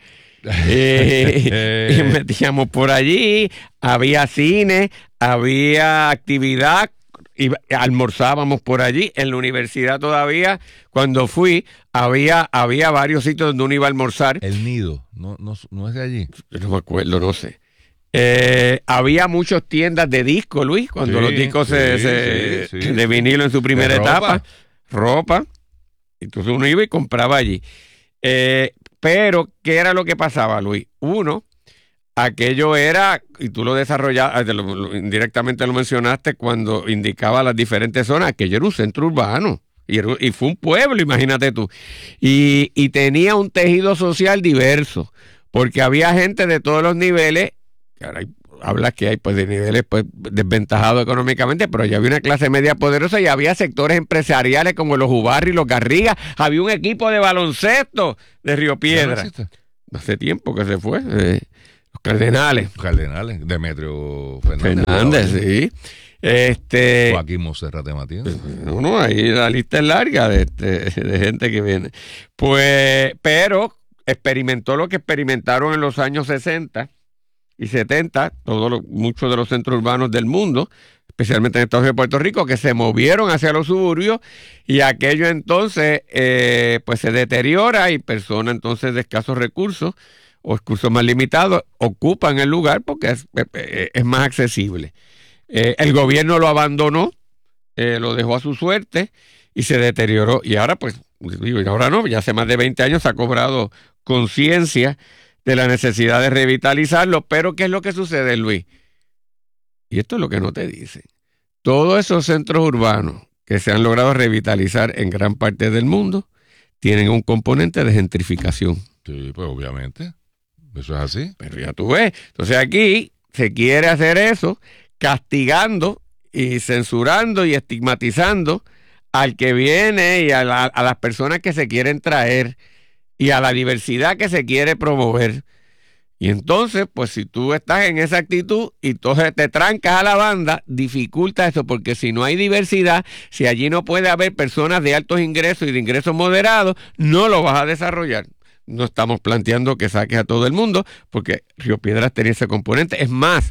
eh, y metíamos por allí, había cine, había actividad, y almorzábamos por allí. En la universidad todavía, cuando fui, había, había varios sitios donde uno iba a almorzar. El Nido, no, no, no es de allí. Yo no me acuerdo, no sé. Eh, había muchas tiendas de discos, Luis, cuando sí, los discos sí, se, se, sí, sí, de vinilo en su primera de etapa, ropa. ropa. Entonces uno iba y compraba allí. Eh, pero, ¿qué era lo que pasaba, Luis? Uno, aquello era, y tú lo desarrollabas, indirectamente lo mencionaste cuando indicaba las diferentes zonas, aquello era un centro urbano. Y, era, y fue un pueblo, imagínate tú. Y, y tenía un tejido social diverso, porque había gente de todos los niveles, que ahora hay, habla que hay pues de niveles pues desventajados económicamente, pero ya había una clase media poderosa y había sectores empresariales como los Ubarri, los Garriga, había un equipo de baloncesto de Río Piedra. No hace tiempo que se fue, eh, los Cardenales. Cardenales, Demetrio Fernández. Fernández, sí. Este, Joaquín Monserrate Matías. No, no, ahí la lista es larga de, de, de gente que viene. Pues, pero experimentó lo que experimentaron en los años sesenta y setenta, todos los, muchos de los centros urbanos del mundo, especialmente en Estados Unidos y Puerto Rico, que se movieron hacia los suburbios y aquello entonces eh, pues se deteriora y personas entonces de escasos recursos o recursos más limitados ocupan el lugar porque es, es, es más accesible. Eh, el gobierno lo abandonó, eh, lo dejó a su suerte y se deterioró. Y ahora, pues, digo, y ahora no, ya hace más de veinte años se ha cobrado conciencia de la necesidad de revitalizarlo. Pero, ¿qué es lo que sucede, Luis? Y esto es lo que no te dicen. Todos esos centros urbanos que se han logrado revitalizar en gran parte del mundo tienen un componente de gentrificación. Sí, pues obviamente. Eso es así. Pero ya tú ves. Entonces aquí se quiere hacer eso, castigando y censurando y estigmatizando al que viene y a, la, a las personas que se quieren traer y a la diversidad que se quiere promover. Y entonces, pues si tú estás en esa actitud y entonces te trancas a la banda, dificulta eso, porque si no hay diversidad, si allí no puede haber personas de altos ingresos y de ingresos moderados, no lo vas a desarrollar. No estamos planteando que saques a todo el mundo, porque Río Piedras tenía ese componente. Es más,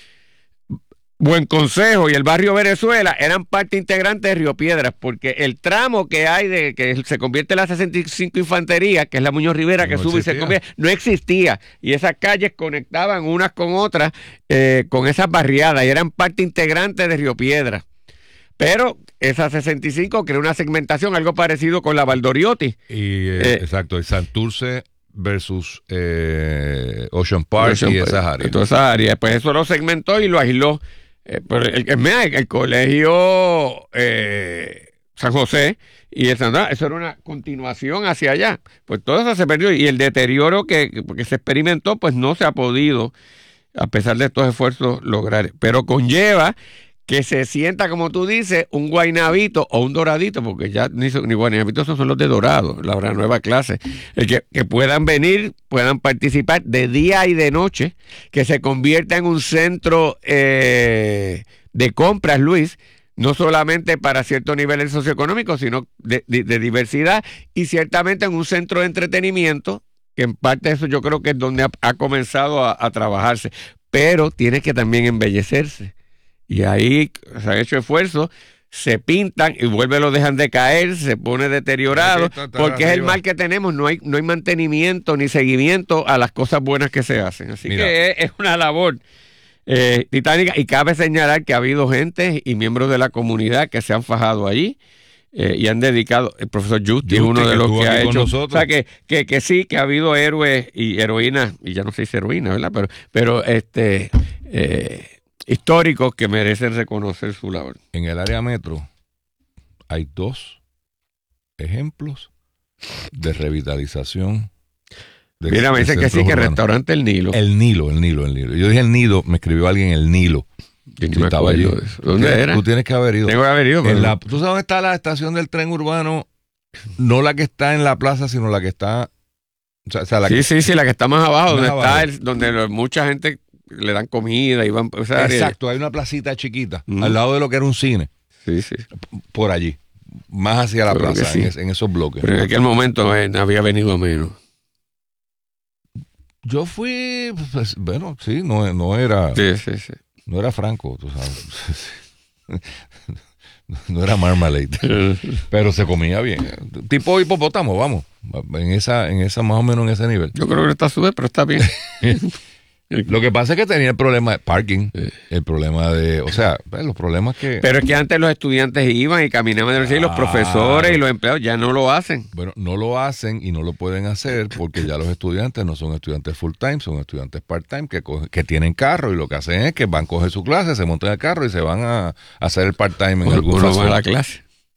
Buen Consejo y el barrio Venezuela eran parte integrante de Río Piedras, porque el tramo que hay de que se convierte en la sesenta y cinco Infantería, que es la Muñoz Rivera, que no sube existía. y se convierte, no existía. Y esas calles conectaban unas con otras eh, con esas barriadas y eran parte integrante de Río Piedras. Pero esa sesenta y cinco creó una segmentación, algo parecido con la Valdoriotti. Y, eh, eh, exacto, y Santurce versus eh, Ocean Park Ocean, y esas áreas. Todas esas áreas. Pues eso lo segmentó y lo aisló. Eh, pero el, el, el, el colegio eh, San José y el San eso era una continuación hacia allá. Pues todo eso se perdió y el deterioro que, que se experimentó, pues no se ha podido, a pesar de estos esfuerzos, lograr. Pero conlleva que se sienta, como tú dices, un guaynabito o un doradito, porque ya ni, ni guaynabitos son los de dorado, la nueva clase, el que, que puedan venir, puedan participar de día y de noche, que se convierta en un centro eh, de compras, Luis, no solamente para ciertos niveles socioeconómicos, sino de, de, de diversidad, y ciertamente en un centro de entretenimiento, que en parte eso yo creo que es donde ha, ha comenzado a, a trabajarse, pero tiene que también embellecerse. Y ahí se han hecho esfuerzos, se pintan y vuelve lo dejan de caer, se pone deteriorado, está, está porque arriba. Es el mal que tenemos, no hay, no hay mantenimiento ni seguimiento a las cosas buenas que se hacen. Así Mira. que es, es una labor eh, titánica y cabe señalar que ha habido gente y miembros de la comunidad que se han fajado allí eh, y han dedicado, el profesor Justi es uno de los que ha hecho, nosotros. O sea que, que, que sí, que ha habido héroes y heroínas, y ya no sé si heroínas, ¿verdad? Pero, pero este... Eh, históricos que merecen reconocer su labor. En el área metro hay dos ejemplos de revitalización. De, Mira, me dice que sí, urbanos. Que el restaurante El Nilo. El Nilo, el Nilo, el Nilo. Yo dije El Nilo, me escribió alguien El Nilo. Yo no estaba allí. ¿Dónde ¿Qué? era? Tú tienes que haber ido. Tengo que haber ido. Pero... la, ¿Tú sabes dónde está la estación del tren urbano? No la que está en la plaza, sino la que está... O sea, o sea, la sí, que, sí, sí, la que está más abajo, más donde abajo. está el, donde mucha gente... le dan comida y van... O sea, exacto, hay una placita chiquita mm. al lado de lo que era un cine. Sí, sí. Por allí. Más hacia la Creo plaza, sí. en, en esos bloques. Pero en aquel momento eh, había venido menos. Yo fui... Pues, bueno, sí, no, no era... Sí, sí, sí. No era Franco, tú sabes. No era Marmalade. Pero se comía bien. Tipo hipopótamo, vamos. En esa, en esa, más o menos en ese nivel. Yo creo que está sube, pero está bien. Lo que pasa es que tenía el problema de parking, el problema de, o sea, los problemas que... Pero es que antes los estudiantes iban y caminaban de los, ah, y los profesores y los empleados ya no lo hacen. Bueno, no lo hacen y no lo pueden hacer porque ya los estudiantes no son estudiantes full time, son estudiantes part time que, que tienen carro y lo que hacen es que van a coger su clase, se montan el carro y se van a, a hacer el part time en o, algún o no van a la clase.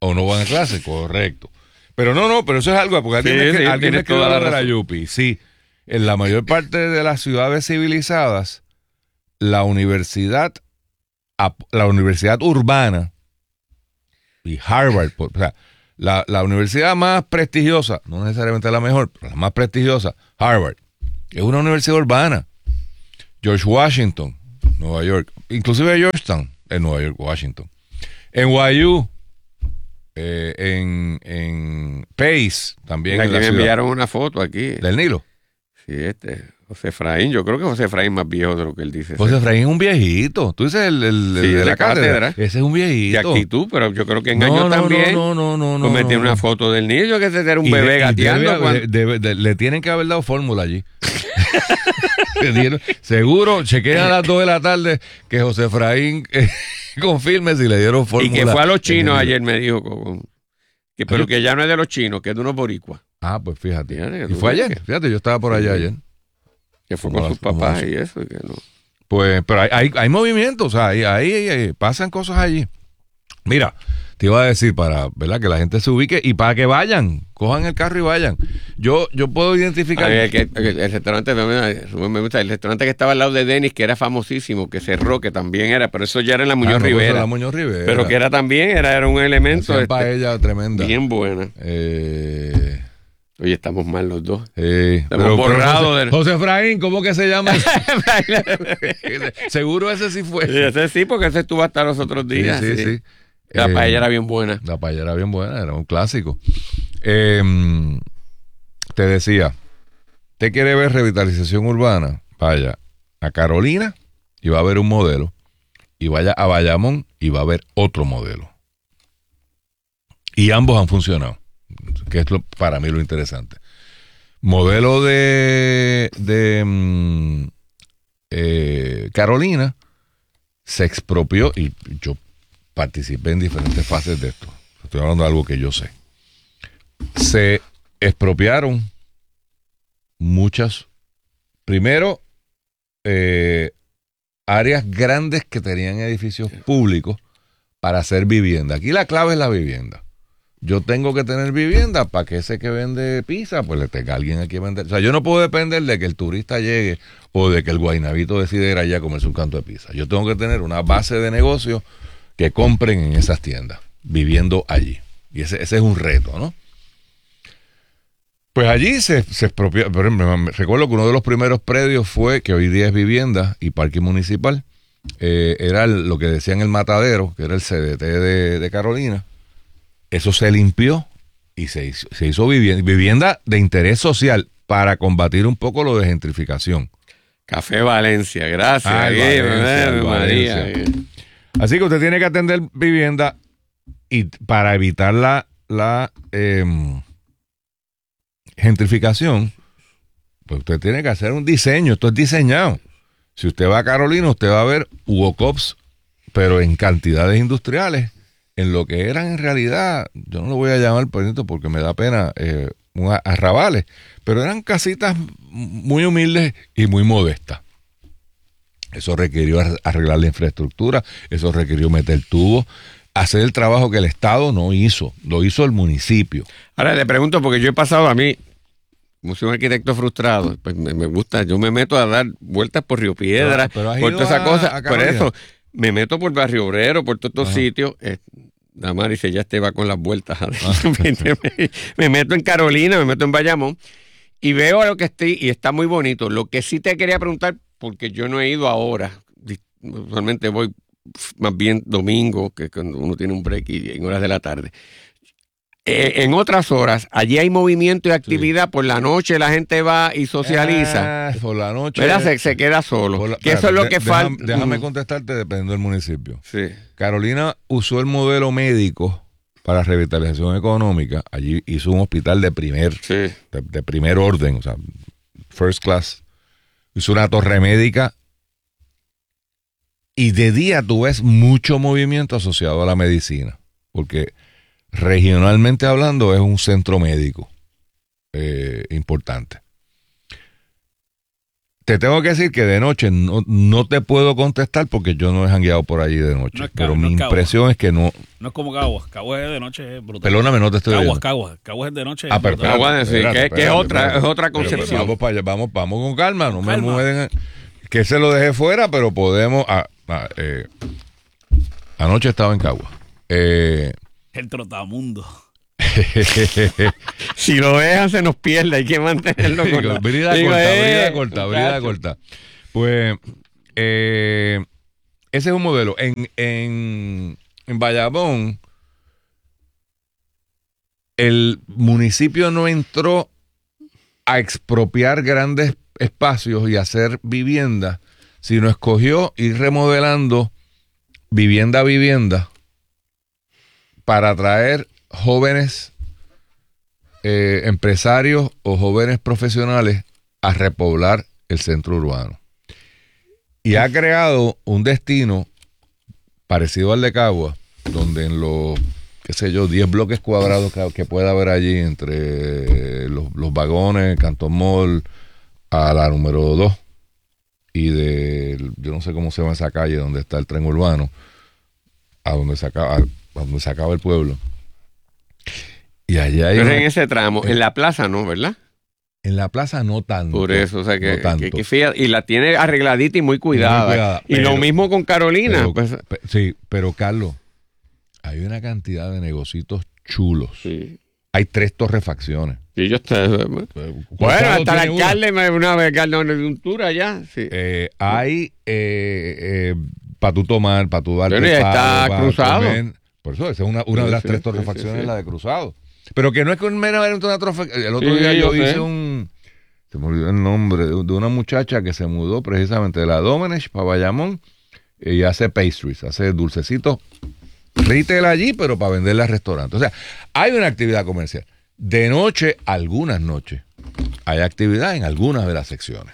o no van a clase, correcto. Pero no, no, pero eso es algo, porque alguien Sí, me, sí, alguien me tienes escribió toda la de la razón. Yupi. Sí, en la mayor parte de las ciudades civilizadas, la universidad, la universidad urbana y Harvard, o sea, la, la universidad más prestigiosa, no necesariamente la mejor, pero la más prestigiosa, Harvard, es una universidad urbana. George Washington, Nueva York, inclusive Georgetown, en Nueva York, Washington. En N Y U, eh, en, en Pace, también Aquí en la me ciudad enviaron una foto aquí. del Nilo. Sí, este, José Efraín. Yo creo que José Efraín es más viejo de lo que él dice. José Efraín es un viejito. Tú dices el, el, Sí, el de de la cátedra. cátedra. Ese es un Y viejito. aquí tú, pero yo creo que en No, años no, también. no, no, no, no, Pues me no, tiene no. una foto del niño que ese era un Y bebé de- y gateando. debe- cuando- de- de- de- le tienen que haber dado fórmula allí. Le dieron- seguro, chequean a las dos de la tarde que José Efraín eh, confirme si le dieron y fórmula. que fue a los chinos en el- ayer, me dijo. con- que, pero Yo- que ya no es de los chinos, que es de unos boricuas. Ah, pues fíjate. Fíjate, Y tú fue ves ayer. que- Fíjate, yo estaba por allá Sí. ayer. Que fue Como con las- sus papás como y eso. y que no. Pues, pero hay, hay, hay movimientos, o sea, ahí, ahí, ahí pasan cosas allí. Mira, te iba a decir para, ¿verdad? Que la gente se ubique y para que vayan, cojan el carro y vayan. Yo, yo puedo identificar. A ver, que- el, el restaurante, me me gusta, el restaurante que estaba al lado de Denis, que era famosísimo, que cerró, que también era, pero eso ya era en la Ah, Muñoz no, pues, Rivera. la Muñoz Rivera. Pero que era también, era, era un elemento Hacían este, paella tremenda. bien buena. Eh, Oye, estamos mal los dos. eh, Estamos borrados José, de- José Efraín, ¿cómo que se llama? Seguro ese sí fue. Sí, ese sí, porque ese estuvo hasta los otros Sí, días. sí, sí. sí. La Eh, paella era bien buena. La paella era bien buena, era un clásico. Eh, te decía, ¿te quiere ver revitalización urbana? Vaya a Carolina y va a haber un modelo. Y vaya a Bayamón y va a haber otro modelo. Y ambos han funcionado, que es lo, para mí lo interesante. Modelo de, de mm, eh, Carolina se expropió y yo participé en diferentes fases de esto. Estoy hablando de algo que yo sé. Se expropiaron muchas, primero, eh, áreas grandes que tenían edificios públicos para hacer vivienda. Aquí la clave es la vivienda. Yo tengo que tener vivienda para que ese que vende pizza, pues le tenga a alguien aquí a vender. O sea, yo no puedo depender de que el turista llegue o de que el guaynabito decida ir allá a comerse un canto de pizza. Yo tengo que tener una base de negocios que compren en esas tiendas, viviendo allí. Y ese, ese es un reto, ¿no? Pues allí se, se expropió. Por ejemplo, me recuerdo que uno de los primeros predios fue, que hoy día es vivienda y parque municipal, eh, era el- lo que decían el Matadero, que era el C D T de, de Carolina. Eso se limpió y se hizo, se hizo vivienda, vivienda de interés social para combatir un poco lo de gentrificación. Café Valencia, gracias. Ay, Ay, Valencia, Ave Valencia. María. Así que usted tiene que atender vivienda y para evitar la, la em, gentrificación, pues usted tiene que hacer un diseño. Esto es diseñado. Si usted va a Carolina, usted va a ver Hugo Cops, pero en cantidades industriales, en lo que eran en realidad, yo no lo voy a llamar por esto porque me da pena, eh, un a- arrabales, pero eran casitas muy humildes y muy modestas. Eso requirió ar- arreglar la infraestructura, eso requirió meter tubos, hacer el trabajo que el Estado no hizo, lo hizo el municipio. Ahora le pregunto, porque yo he pasado a mí, como soy un arquitecto frustrado, pues me, me gusta, yo me meto a dar vueltas por Río Piedra, Pero- pero has por ido toda esa a- cosa. a Por Carolina. eso, me meto por Barrio Obrero, por todos estos Ajá. sitios. Eh, Damaris ya te va con las vueltas. me, me meto en Carolina, me meto en Bayamón y veo lo que estoy, y está muy bonito. Lo que sí te quería preguntar, porque yo no he ido ahora, di- usualmente voy más bien domingo, que cuando uno tiene un break y en horas de la tarde. Eh, en otras horas, allí hay movimiento y actividad. Por la noche la gente va y socializa. Ah, por la noche. ¿Verdad? Se, se queda solo. por la- que eso es lo espérate, que de- déjame- falta. Déjame Mm. contestarte dependiendo del municipio. Sí. Carolina usó el modelo médico para revitalización económica. Allí hizo un hospital de primer, Sí. de, de primer orden, o sea, first class. Hizo una torre médica. Y de día tú ves mucho movimiento asociado a la medicina, porque regionalmente hablando es un centro médico eh, importante. te tengo que decir que de noche no, no te puedo contestar porque yo no he jangueado por allí de noche. No es pero Cagua, mi no es Cagua. impresión es que no. No es como Caguas. Caguas es de noche, es brutal. Perdóname, no te estoy Caguas, oyendo. Caguas. Caguas es de noche. Ah, es pero brutal. Caguas, sí, espérate, que- espérate, que es otra- espérate. es otra Pero, pero concepción. vamos para allá, vamos, vamos con calma, no me Calma. mueven. Que se lo dejé fuera, pero podemos. ah, ah, eh, anoche estaba en Cagua. Eh, El trotamundo. Si lo dejan, se nos pierde. Hay que mantenerlo con la- brida Digo, corta, eh, brida corta, brida muchacho. corta. Pues eh, ese es un modelo. En, en, en Bayamón, el municipio no entró a expropiar grandes espacios y hacer vivienda, sino escogió ir remodelando vivienda a vivienda para atraer jóvenes eh, empresarios o jóvenes profesionales a repoblar el centro urbano. Y ha creado un destino parecido al de Cagua, donde en los, qué sé yo, diez bloques cuadrados que, que pueda haber allí entre los, los vagones, Canton Mall, a la número dos, y de, yo no sé cómo se llama esa calle donde está el tren urbano, a donde se acaba, a donde se acaba el pueblo. Y allá hay Pero una- en ese tramo, en la plaza no, ¿verdad? en la plaza no tanto. Por eso, o sea, que, no tanto. que- que fíjate, y la tiene arregladita y muy cuidada. Muy cuidada, y pero- lo mismo con Carolina. Pero- pues, pe- sí, pero Carlos, hay una cantidad de negocios chulos. sí. Hay tres torrefacciones. Y yo estoy- bueno, Gonzalo hasta el tiene una. alcalde me una vez ganó un tour allá. Sí. Eh, hay eh, eh, para tú tomar, para tú darte Bueno, y está pa' Cruzado. comer. Por eso, esa es una, una Sí, de las sí, tres sí, torrefacciones, sí, sí. la de Cruzado. Pero que no es que un meramente una torrefacción. El otro Sí, día yo, yo sé. hice un. Se me olvidó el nombre de, de una muchacha que se mudó precisamente de la Domenech para Bayamón y hace pastries, hace dulcecitos retail allí, pero para venderla al restaurante. O sea, hay una actividad comercial. De noche, algunas noches, hay actividad en algunas de las secciones.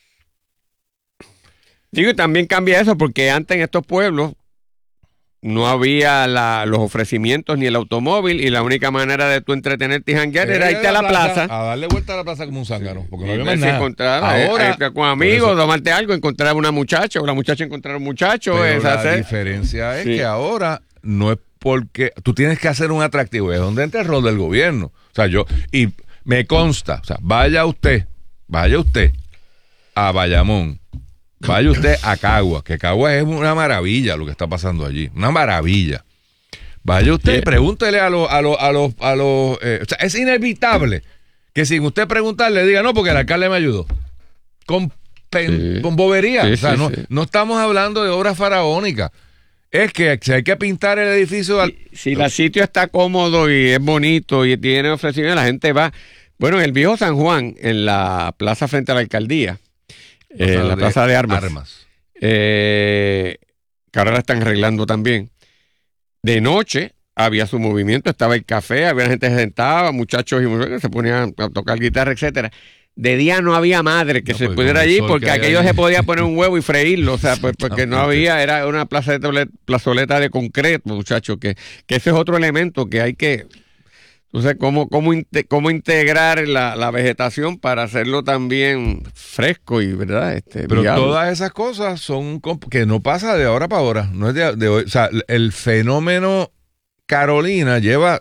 Digo, y también cambia eso porque antes en estos pueblos no había la- los ofrecimientos ni el automóvil y la única manera de tú entretenerte y janguear era irte a la plaza. A darle vuelta a la plaza como un zángano, porque no Y había ver más si nada. encontraba, eh, Ahora, eh, con por amigos, eso- tomarte algo, encontrar una muchacha o la muchacha encontrar un muchacho. pero es la hacer- diferencia es Sí. que ahora no es porque tú tienes que hacer un atractivo, es donde entra el rol del gobierno. O sea, yo, y me consta, o sea, vaya usted, vaya usted a Bayamón, vaya usted a Cagua, que Cagua es una maravilla lo que está pasando allí, una maravilla. Vaya usted y Sí. pregúntele a los, a los, a los, a los, eh, o sea, es inevitable que sin usted preguntarle diga, no, porque el alcalde me ayudó. Con, pen- Sí. con bobería. Sí, o sea, sí, no, sí. no estamos hablando de obras faraónicas. Es que si hay que pintar el edificio al- Si el sitio está cómodo y es bonito y tiene ofrecimiento, la gente va. Bueno, en el viejo San Juan, en la plaza frente a la alcaldía, eh, en la de plaza de armas, armas. eh, que ahora la están arreglando también. De noche había su movimiento, estaba el café, había gente que se sentaba, muchachos y mujeres se ponían a tocar guitarra, etcétera. De día no había madre que No, se pues, pudiera con el allí sol porque que hay aquello ahí. se podía poner un huevo y freírlo, o sea, pues porque no Exactamente. había, era una plazoleta, plazoleta de concreto, muchachos, que, que ese es otro elemento que hay que, entonces, cómo, cómo, inte- cómo integrar la, la vegetación para hacerlo también fresco y, ¿verdad? Este, Pero viable. todas esas cosas son comp- que no pasa de ahora para ahora. No es de, de hoy. O sea, el fenómeno Carolina lleva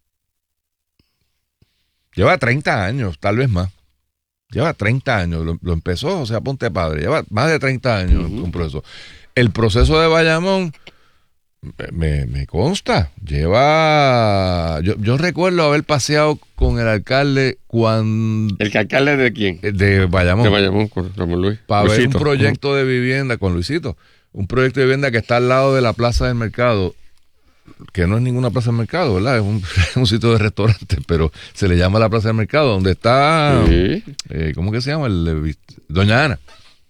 lleva treinta años, tal vez más. Lleva treinta años. Lo, lo empezó José Aponte Padre. Lleva más de treinta años Ujú. un proceso. El proceso de Bayamón me, me consta. Lleva. Yo, yo recuerdo haber paseado con el alcalde cuando ¿El que alcalde de quién? de Bayamón. De Bayamón, con Ramón Luis. Para ver un Luisito. proyecto de vivienda con Luisito. Un proyecto de vivienda que está al lado de la plaza del mercado, que no es ninguna plaza del mercado, ¿verdad? Es un, un sitio de restaurante, pero se le llama la plaza del mercado, donde está, Sí. eh, ¿cómo que se llama? El, eh, Doña Ana.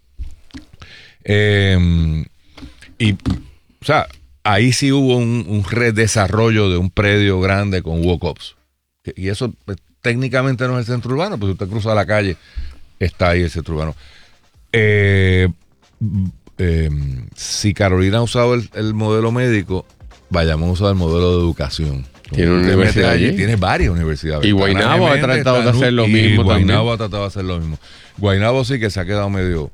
Eh, y, o sea, ahí sí hubo un, un redesarrollo de un predio grande con walk-ups. Y eso pues, técnicamente no es el centro urbano, pues usted cruza la calle, está ahí el centro urbano. Eh, eh, si Carolina ha usado el, el modelo médico, Bayamón ha usado el modelo de educación. Tiene una Te metes universidad allí. Tiene varias universidades. Y Guaynabo ha Ventanas tratado de está hacer lo y mismo Guaynabo también. ha tratado de hacer lo mismo. Guaynabo sí que se ha quedado medio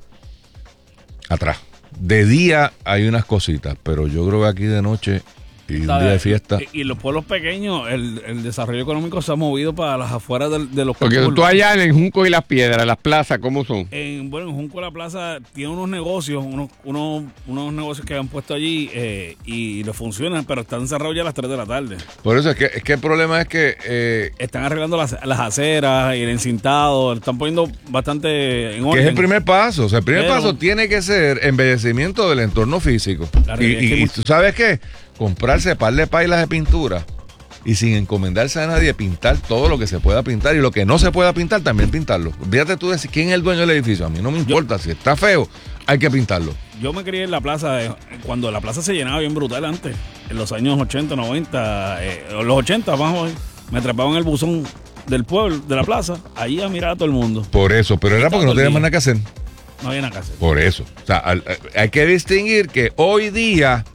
atrás. De día hay unas cositas, pero yo creo que aquí de noche y un día de fiesta. Y, y en los pueblos pequeños, el, el desarrollo económico se ha movido para las afueras de, de los Porque pueblos. tú allá en el Junco y las Piedras, las plazas, ¿cómo son? En, bueno, en Junco la Plaza tiene unos negocios, unos, unos, unos negocios que han puesto allí eh, y les funcionan, pero están cerrados ya a las tres de la tarde. Por eso es que, es que el problema es que eh, Están arreglando las, las aceras y el encintado, están poniendo bastante en orden. que es el primer paso. O sea, el primer Pero- paso tiene que ser embellecimiento del entorno físico. La Y, realidad es y- que y mucho- tú sabes qué, comprarse par de pailas de pintura y sin encomendarse a nadie pintar todo lo que se pueda pintar y lo que no se pueda pintar también pintarlo. Fíjate tú decir quién es el dueño del edificio. A mí no me importa, si está feo hay que pintarlo. Yo me crié en la plaza, eh, cuando la plaza se llenaba bien brutal antes, en los años ochenta, noventa, eh, los ochenta, vamos, me atrapaba en el buzón del pueblo, de la plaza, ahí a mirar a todo el mundo. Por eso, pero era porque no Todo el tenía día. más nada que hacer. No había nada que hacer. Por eso. O sea, al- hay que distinguir que hoy día,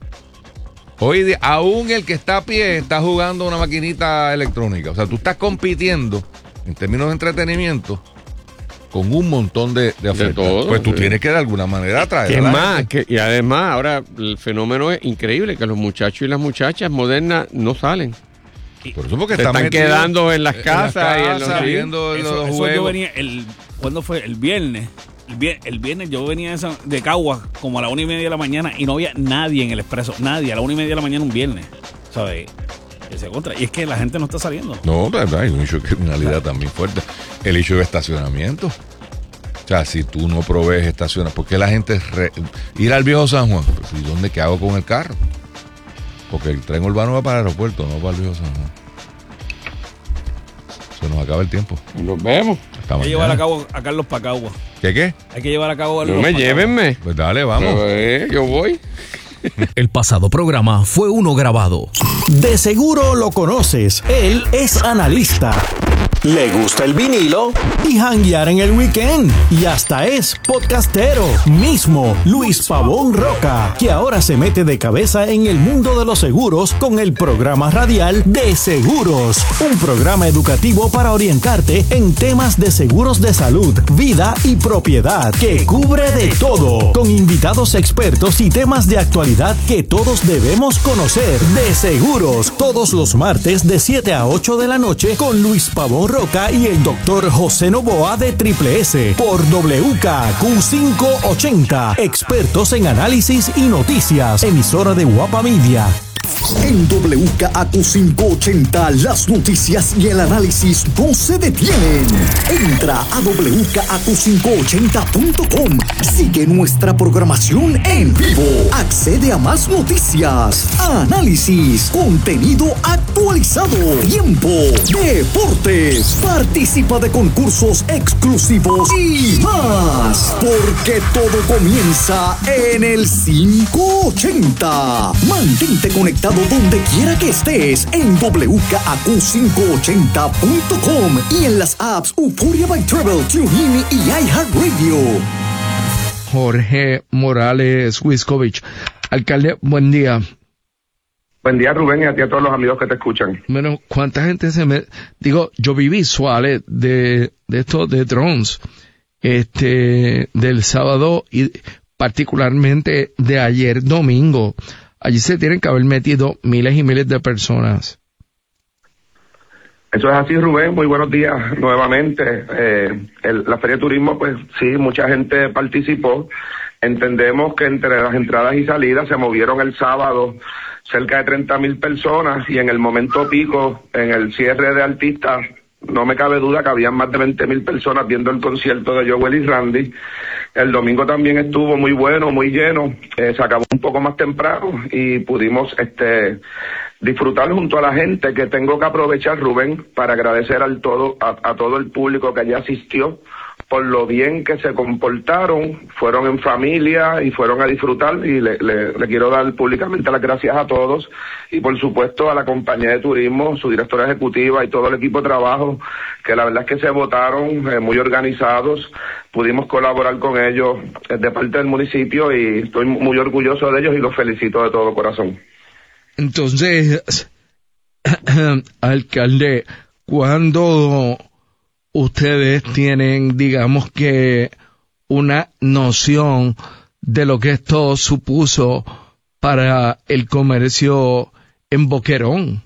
hoy día, aún el que está a pie está jugando una maquinita electrónica. O sea, tú estás compitiendo en términos de entretenimiento con un montón de, de ofertas. todo, Pues tú sí. tienes que de alguna manera atraer ¿Qué a la más? gente. Que- y además, ahora el fenómeno es increíble, que los muchachos y las muchachas modernas no salen. Por eso porque Se están están metidos quedando en las en casas y en los- casas, viendo Eso, los eso juegos. yo venía, el, ¿cuándo fue? El viernes. El viernes, el viernes yo venía de, esa- de Caguas como a la una y media de la mañana y no había nadie en el expreso, nadie, a la una y media de la mañana un viernes, ¿sabes? Ese contra. Y es que la gente no está saliendo. No, pero hay un hecho de criminalidad también fuerte. El hecho de estacionamiento. O sea, si tú no provees estaciones, ¿por qué la gente re- ir al viejo San Juan? Pues, ¿y dónde qué hago con el carro? Porque el tren urbano va para el aeropuerto, no para el viejo San Juan. Se nos acaba el tiempo. Nos vemos. Hasta Hay que llevar a, mañana. cabo, a Carlos para Caguas. ¿Qué qué? Hay que llevar a cabo a No Carlos me pa' llévenme. Pues dale, vamos. Pero, eh, yo voy. El pasado programa fue uno grabado. De seguro lo conoces. Él es analista. Le gusta el vinilo y janguear en el weekend. Y hasta es podcastero. Mismo Luis Pavón Roca, que ahora se mete de cabeza en el mundo de los seguros con el programa radial De Seguros. Un programa educativo para orientarte en temas de seguros de salud, vida y propiedad, que cubre de todo. Con invitados expertos y temas de actualidad que todos debemos conocer. De Seguros, todos los martes de siete a ocho de la noche con Luis Pavón Roca y el doctor José Novoa de Triple S por W K Q quinientos ochenta. Expertos en análisis y noticias. Emisora de Guapa Media. En W K Q quinientos ochenta las noticias y el análisis no se detienen. Entra a w k a q quinientos ochenta punto com. Sigue nuestra programación en vivo. Accede a más noticias, análisis, contenido actualizado, tiempo, deportes. Participa de concursos exclusivos y más. Porque todo comienza en el quinientos ochenta. Mantente conectado donde quiera que estés en w k a q quinientos ochenta punto com y en las apps Euphoria by Travel, TuneIn y iHeartRadio. Jorge Morales Wiskovich. Alcalde, buen día. Buen día, Rubén, y a ti a todos los amigos que te escuchan. Bueno, ¿cuánta gente se me... Digo, yo vi visuales de, de estos de drones, este, del sábado y particularmente de ayer domingo. Allí se tienen que haber metido miles y miles de personas. Eso es así, Rubén. Muy buenos días nuevamente. Eh, el- la Feria de Turismo, pues sí, mucha gente participó. Entendemos que entre las entradas y salidas se movieron el sábado cerca de treinta mil personas y en el momento pico, en el cierre de artistas, no me cabe duda que habían más de veinte mil personas viendo el concierto de Joel y Randy. El domingo también estuvo muy bueno, muy lleno. Eh, se acabó un poco más temprano y pudimos este disfrutar junto a la gente, que tengo que aprovechar, Rubén, para agradecer al todo a, a todo el público que allí asistió por lo bien que se comportaron, fueron en familia y fueron a disfrutar, y le, le, le quiero dar públicamente las gracias a todos y por supuesto a la compañía de turismo, su directora ejecutiva y todo el equipo de trabajo, que la verdad es que se votaron eh, muy organizados. Pudimos colaborar con ellos eh, de parte del municipio y estoy muy orgulloso de ellos y los felicito de todo corazón. Entonces, alcalde, ¿cuándo ustedes tienen, digamos que, una noción de lo que esto supuso para el comercio en Boquerón?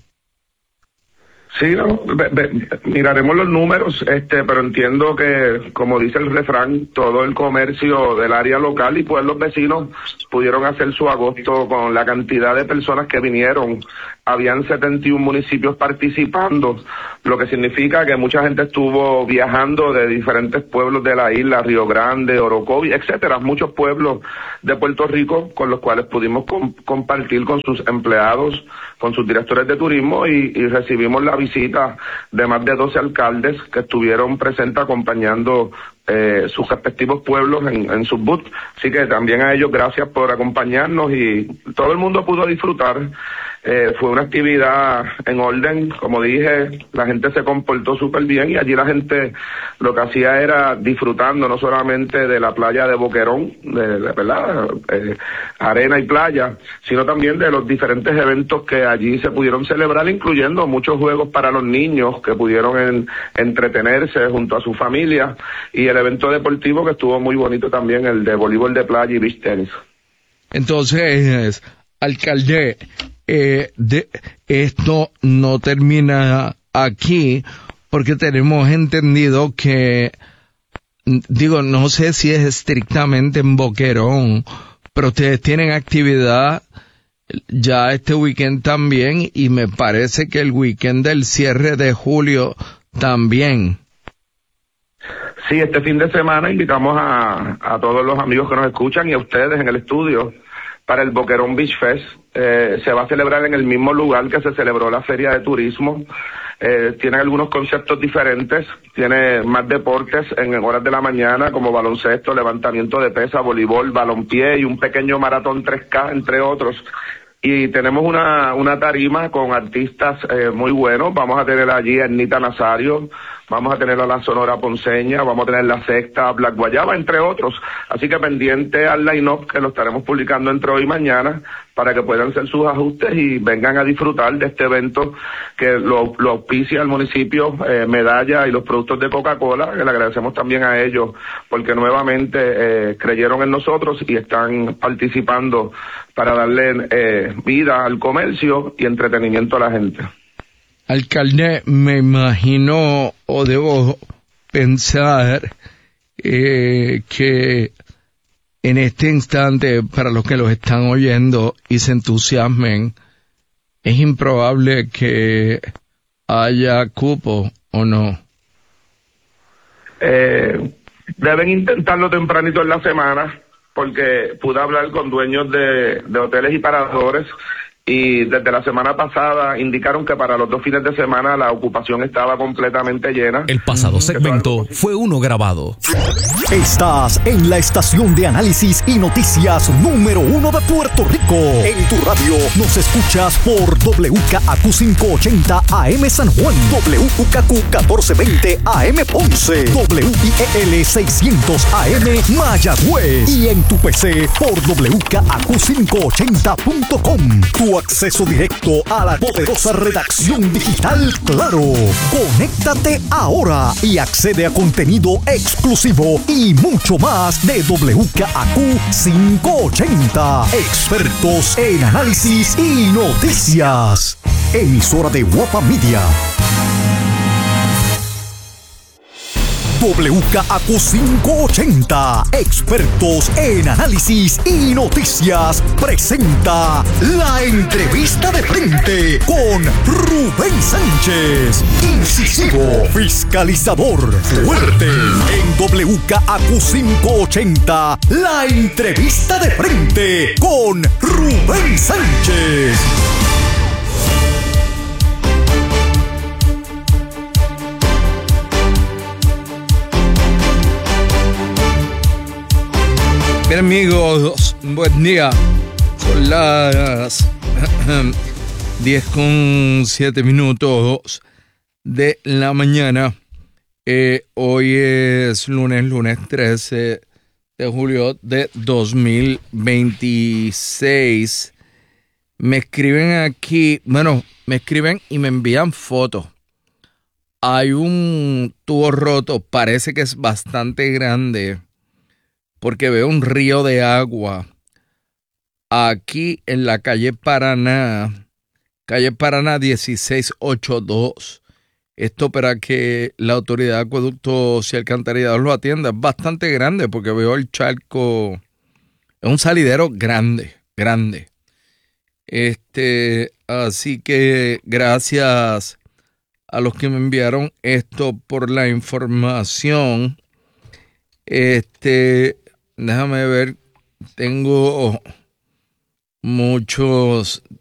Sí, no, ve, ve, miraremos los números, este, pero entiendo que, como dice el refrán, todo el comercio del área local y pueblos vecinos pudieron hacer su agosto con la cantidad de personas que vinieron. Habían setenta y uno municipios participando, lo que significa que mucha gente estuvo viajando de diferentes pueblos de la isla, Río Grande, Orocovi, etcétera, muchos pueblos de Puerto Rico con los cuales pudimos com- compartir con sus empleados, con sus directores de turismo y, y recibimos la visita de más de doce alcaldes que estuvieron presentes acompañando eh, sus respectivos pueblos en, en sus booths. Así que también a ellos gracias por acompañarnos y todo el mundo pudo disfrutar. Eh, fue una actividad en orden, como dije, la gente se comportó súper bien y allí la gente lo que hacía era disfrutando no solamente de la playa de Boquerón, de, de verdad, eh, arena y playa, sino también de los diferentes eventos que allí se pudieron celebrar, incluyendo muchos juegos para los niños que pudieron en, entretenerse junto a su familia y el evento deportivo que estuvo muy bonito también, el de voleibol de playa y beach tenis. Entonces, alcalde, Eh, de, esto no termina aquí porque tenemos entendido que, digo, no sé si es estrictamente en Boquerón, pero ustedes tienen actividad ya este weekend también y me parece que el weekend del cierre de julio también. Sí, este fin de semana invitamos a, a todos los amigos que nos escuchan y a ustedes en el estudio para el Boquerón Beach Fest. Eh, se va a celebrar en el mismo lugar que se celebró la Feria de Turismo. Eh, tiene algunos conceptos diferentes, tiene más deportes en horas de la mañana como baloncesto, levantamiento de pesa, voleibol, balompié y un pequeño maratón tres K, entre otros. Y tenemos una, una tarima con artistas eh, muy buenos. Vamos a tener allí a Ernita Nazario, vamos a tener a la Sonora Ponceña, vamos a tener la Secta, Black Guayaba, entre otros. Así que pendiente al line-up que lo estaremos publicando entre hoy y mañana para que puedan hacer sus ajustes y vengan a disfrutar de este evento que lo, lo auspicia el municipio, eh, Medalla y los productos de Coca-Cola, que le agradecemos también a ellos porque nuevamente eh, creyeron en nosotros y están participando para darle eh, vida al comercio y entretenimiento a la gente. Alcalde, me imagino o debo pensar eh, que en este instante, para los que los están oyendo y se entusiasmen, es improbable que haya cupo o no. Eh, deben intentarlo tempranito en la semana, porque pude hablar con dueños de, de hoteles y paradores y desde la semana pasada indicaron que para los dos fines de semana la ocupación estaba completamente llena. El pasado segmento fue uno grabado. Estás en la estación de análisis y noticias número uno de Puerto Rico. En tu radio nos escuchas por W K A Q quinientos ochenta A M San Juan, W K Q catorce veinte A M Ponce, W I E L seiscientos A M Mayagüez y en tu P C por W K A Q quinientos ochenta punto com. Tu acceso directo a la poderosa redacción digital Claro. Conéctate ahora y accede a contenido exclusivo y mucho más de W K A Q quinientos ochenta. Expertos en análisis y noticias. Emisora de Guapa Media. W K A Q quinientos ochenta, expertos en análisis y noticias, presenta la entrevista de frente con Rubén Sánchez, incisivo, fiscalizador, fuerte. En W K A Q quinientos ochenta, la entrevista de frente con Rubén Sánchez. Bien, amigos, buen día. Son las diez con siete minutos de la mañana. Eh, hoy es lunes, lunes trece de julio de dos mil veintiséis. Me escriben aquí, bueno, me escriben y me envían fotos. Hay un tubo roto, parece que es bastante grande, porque veo un río de agua aquí en la calle Paraná, calle Paraná dieciséis ochenta y dos. Esto para que la autoridad de acueductos y alcantarillados lo atienda. Es bastante grande porque veo el charco, es un salidero grande, grande. Este, así que gracias a los que me enviaron esto por la información. Este, déjame ver, tengo muchos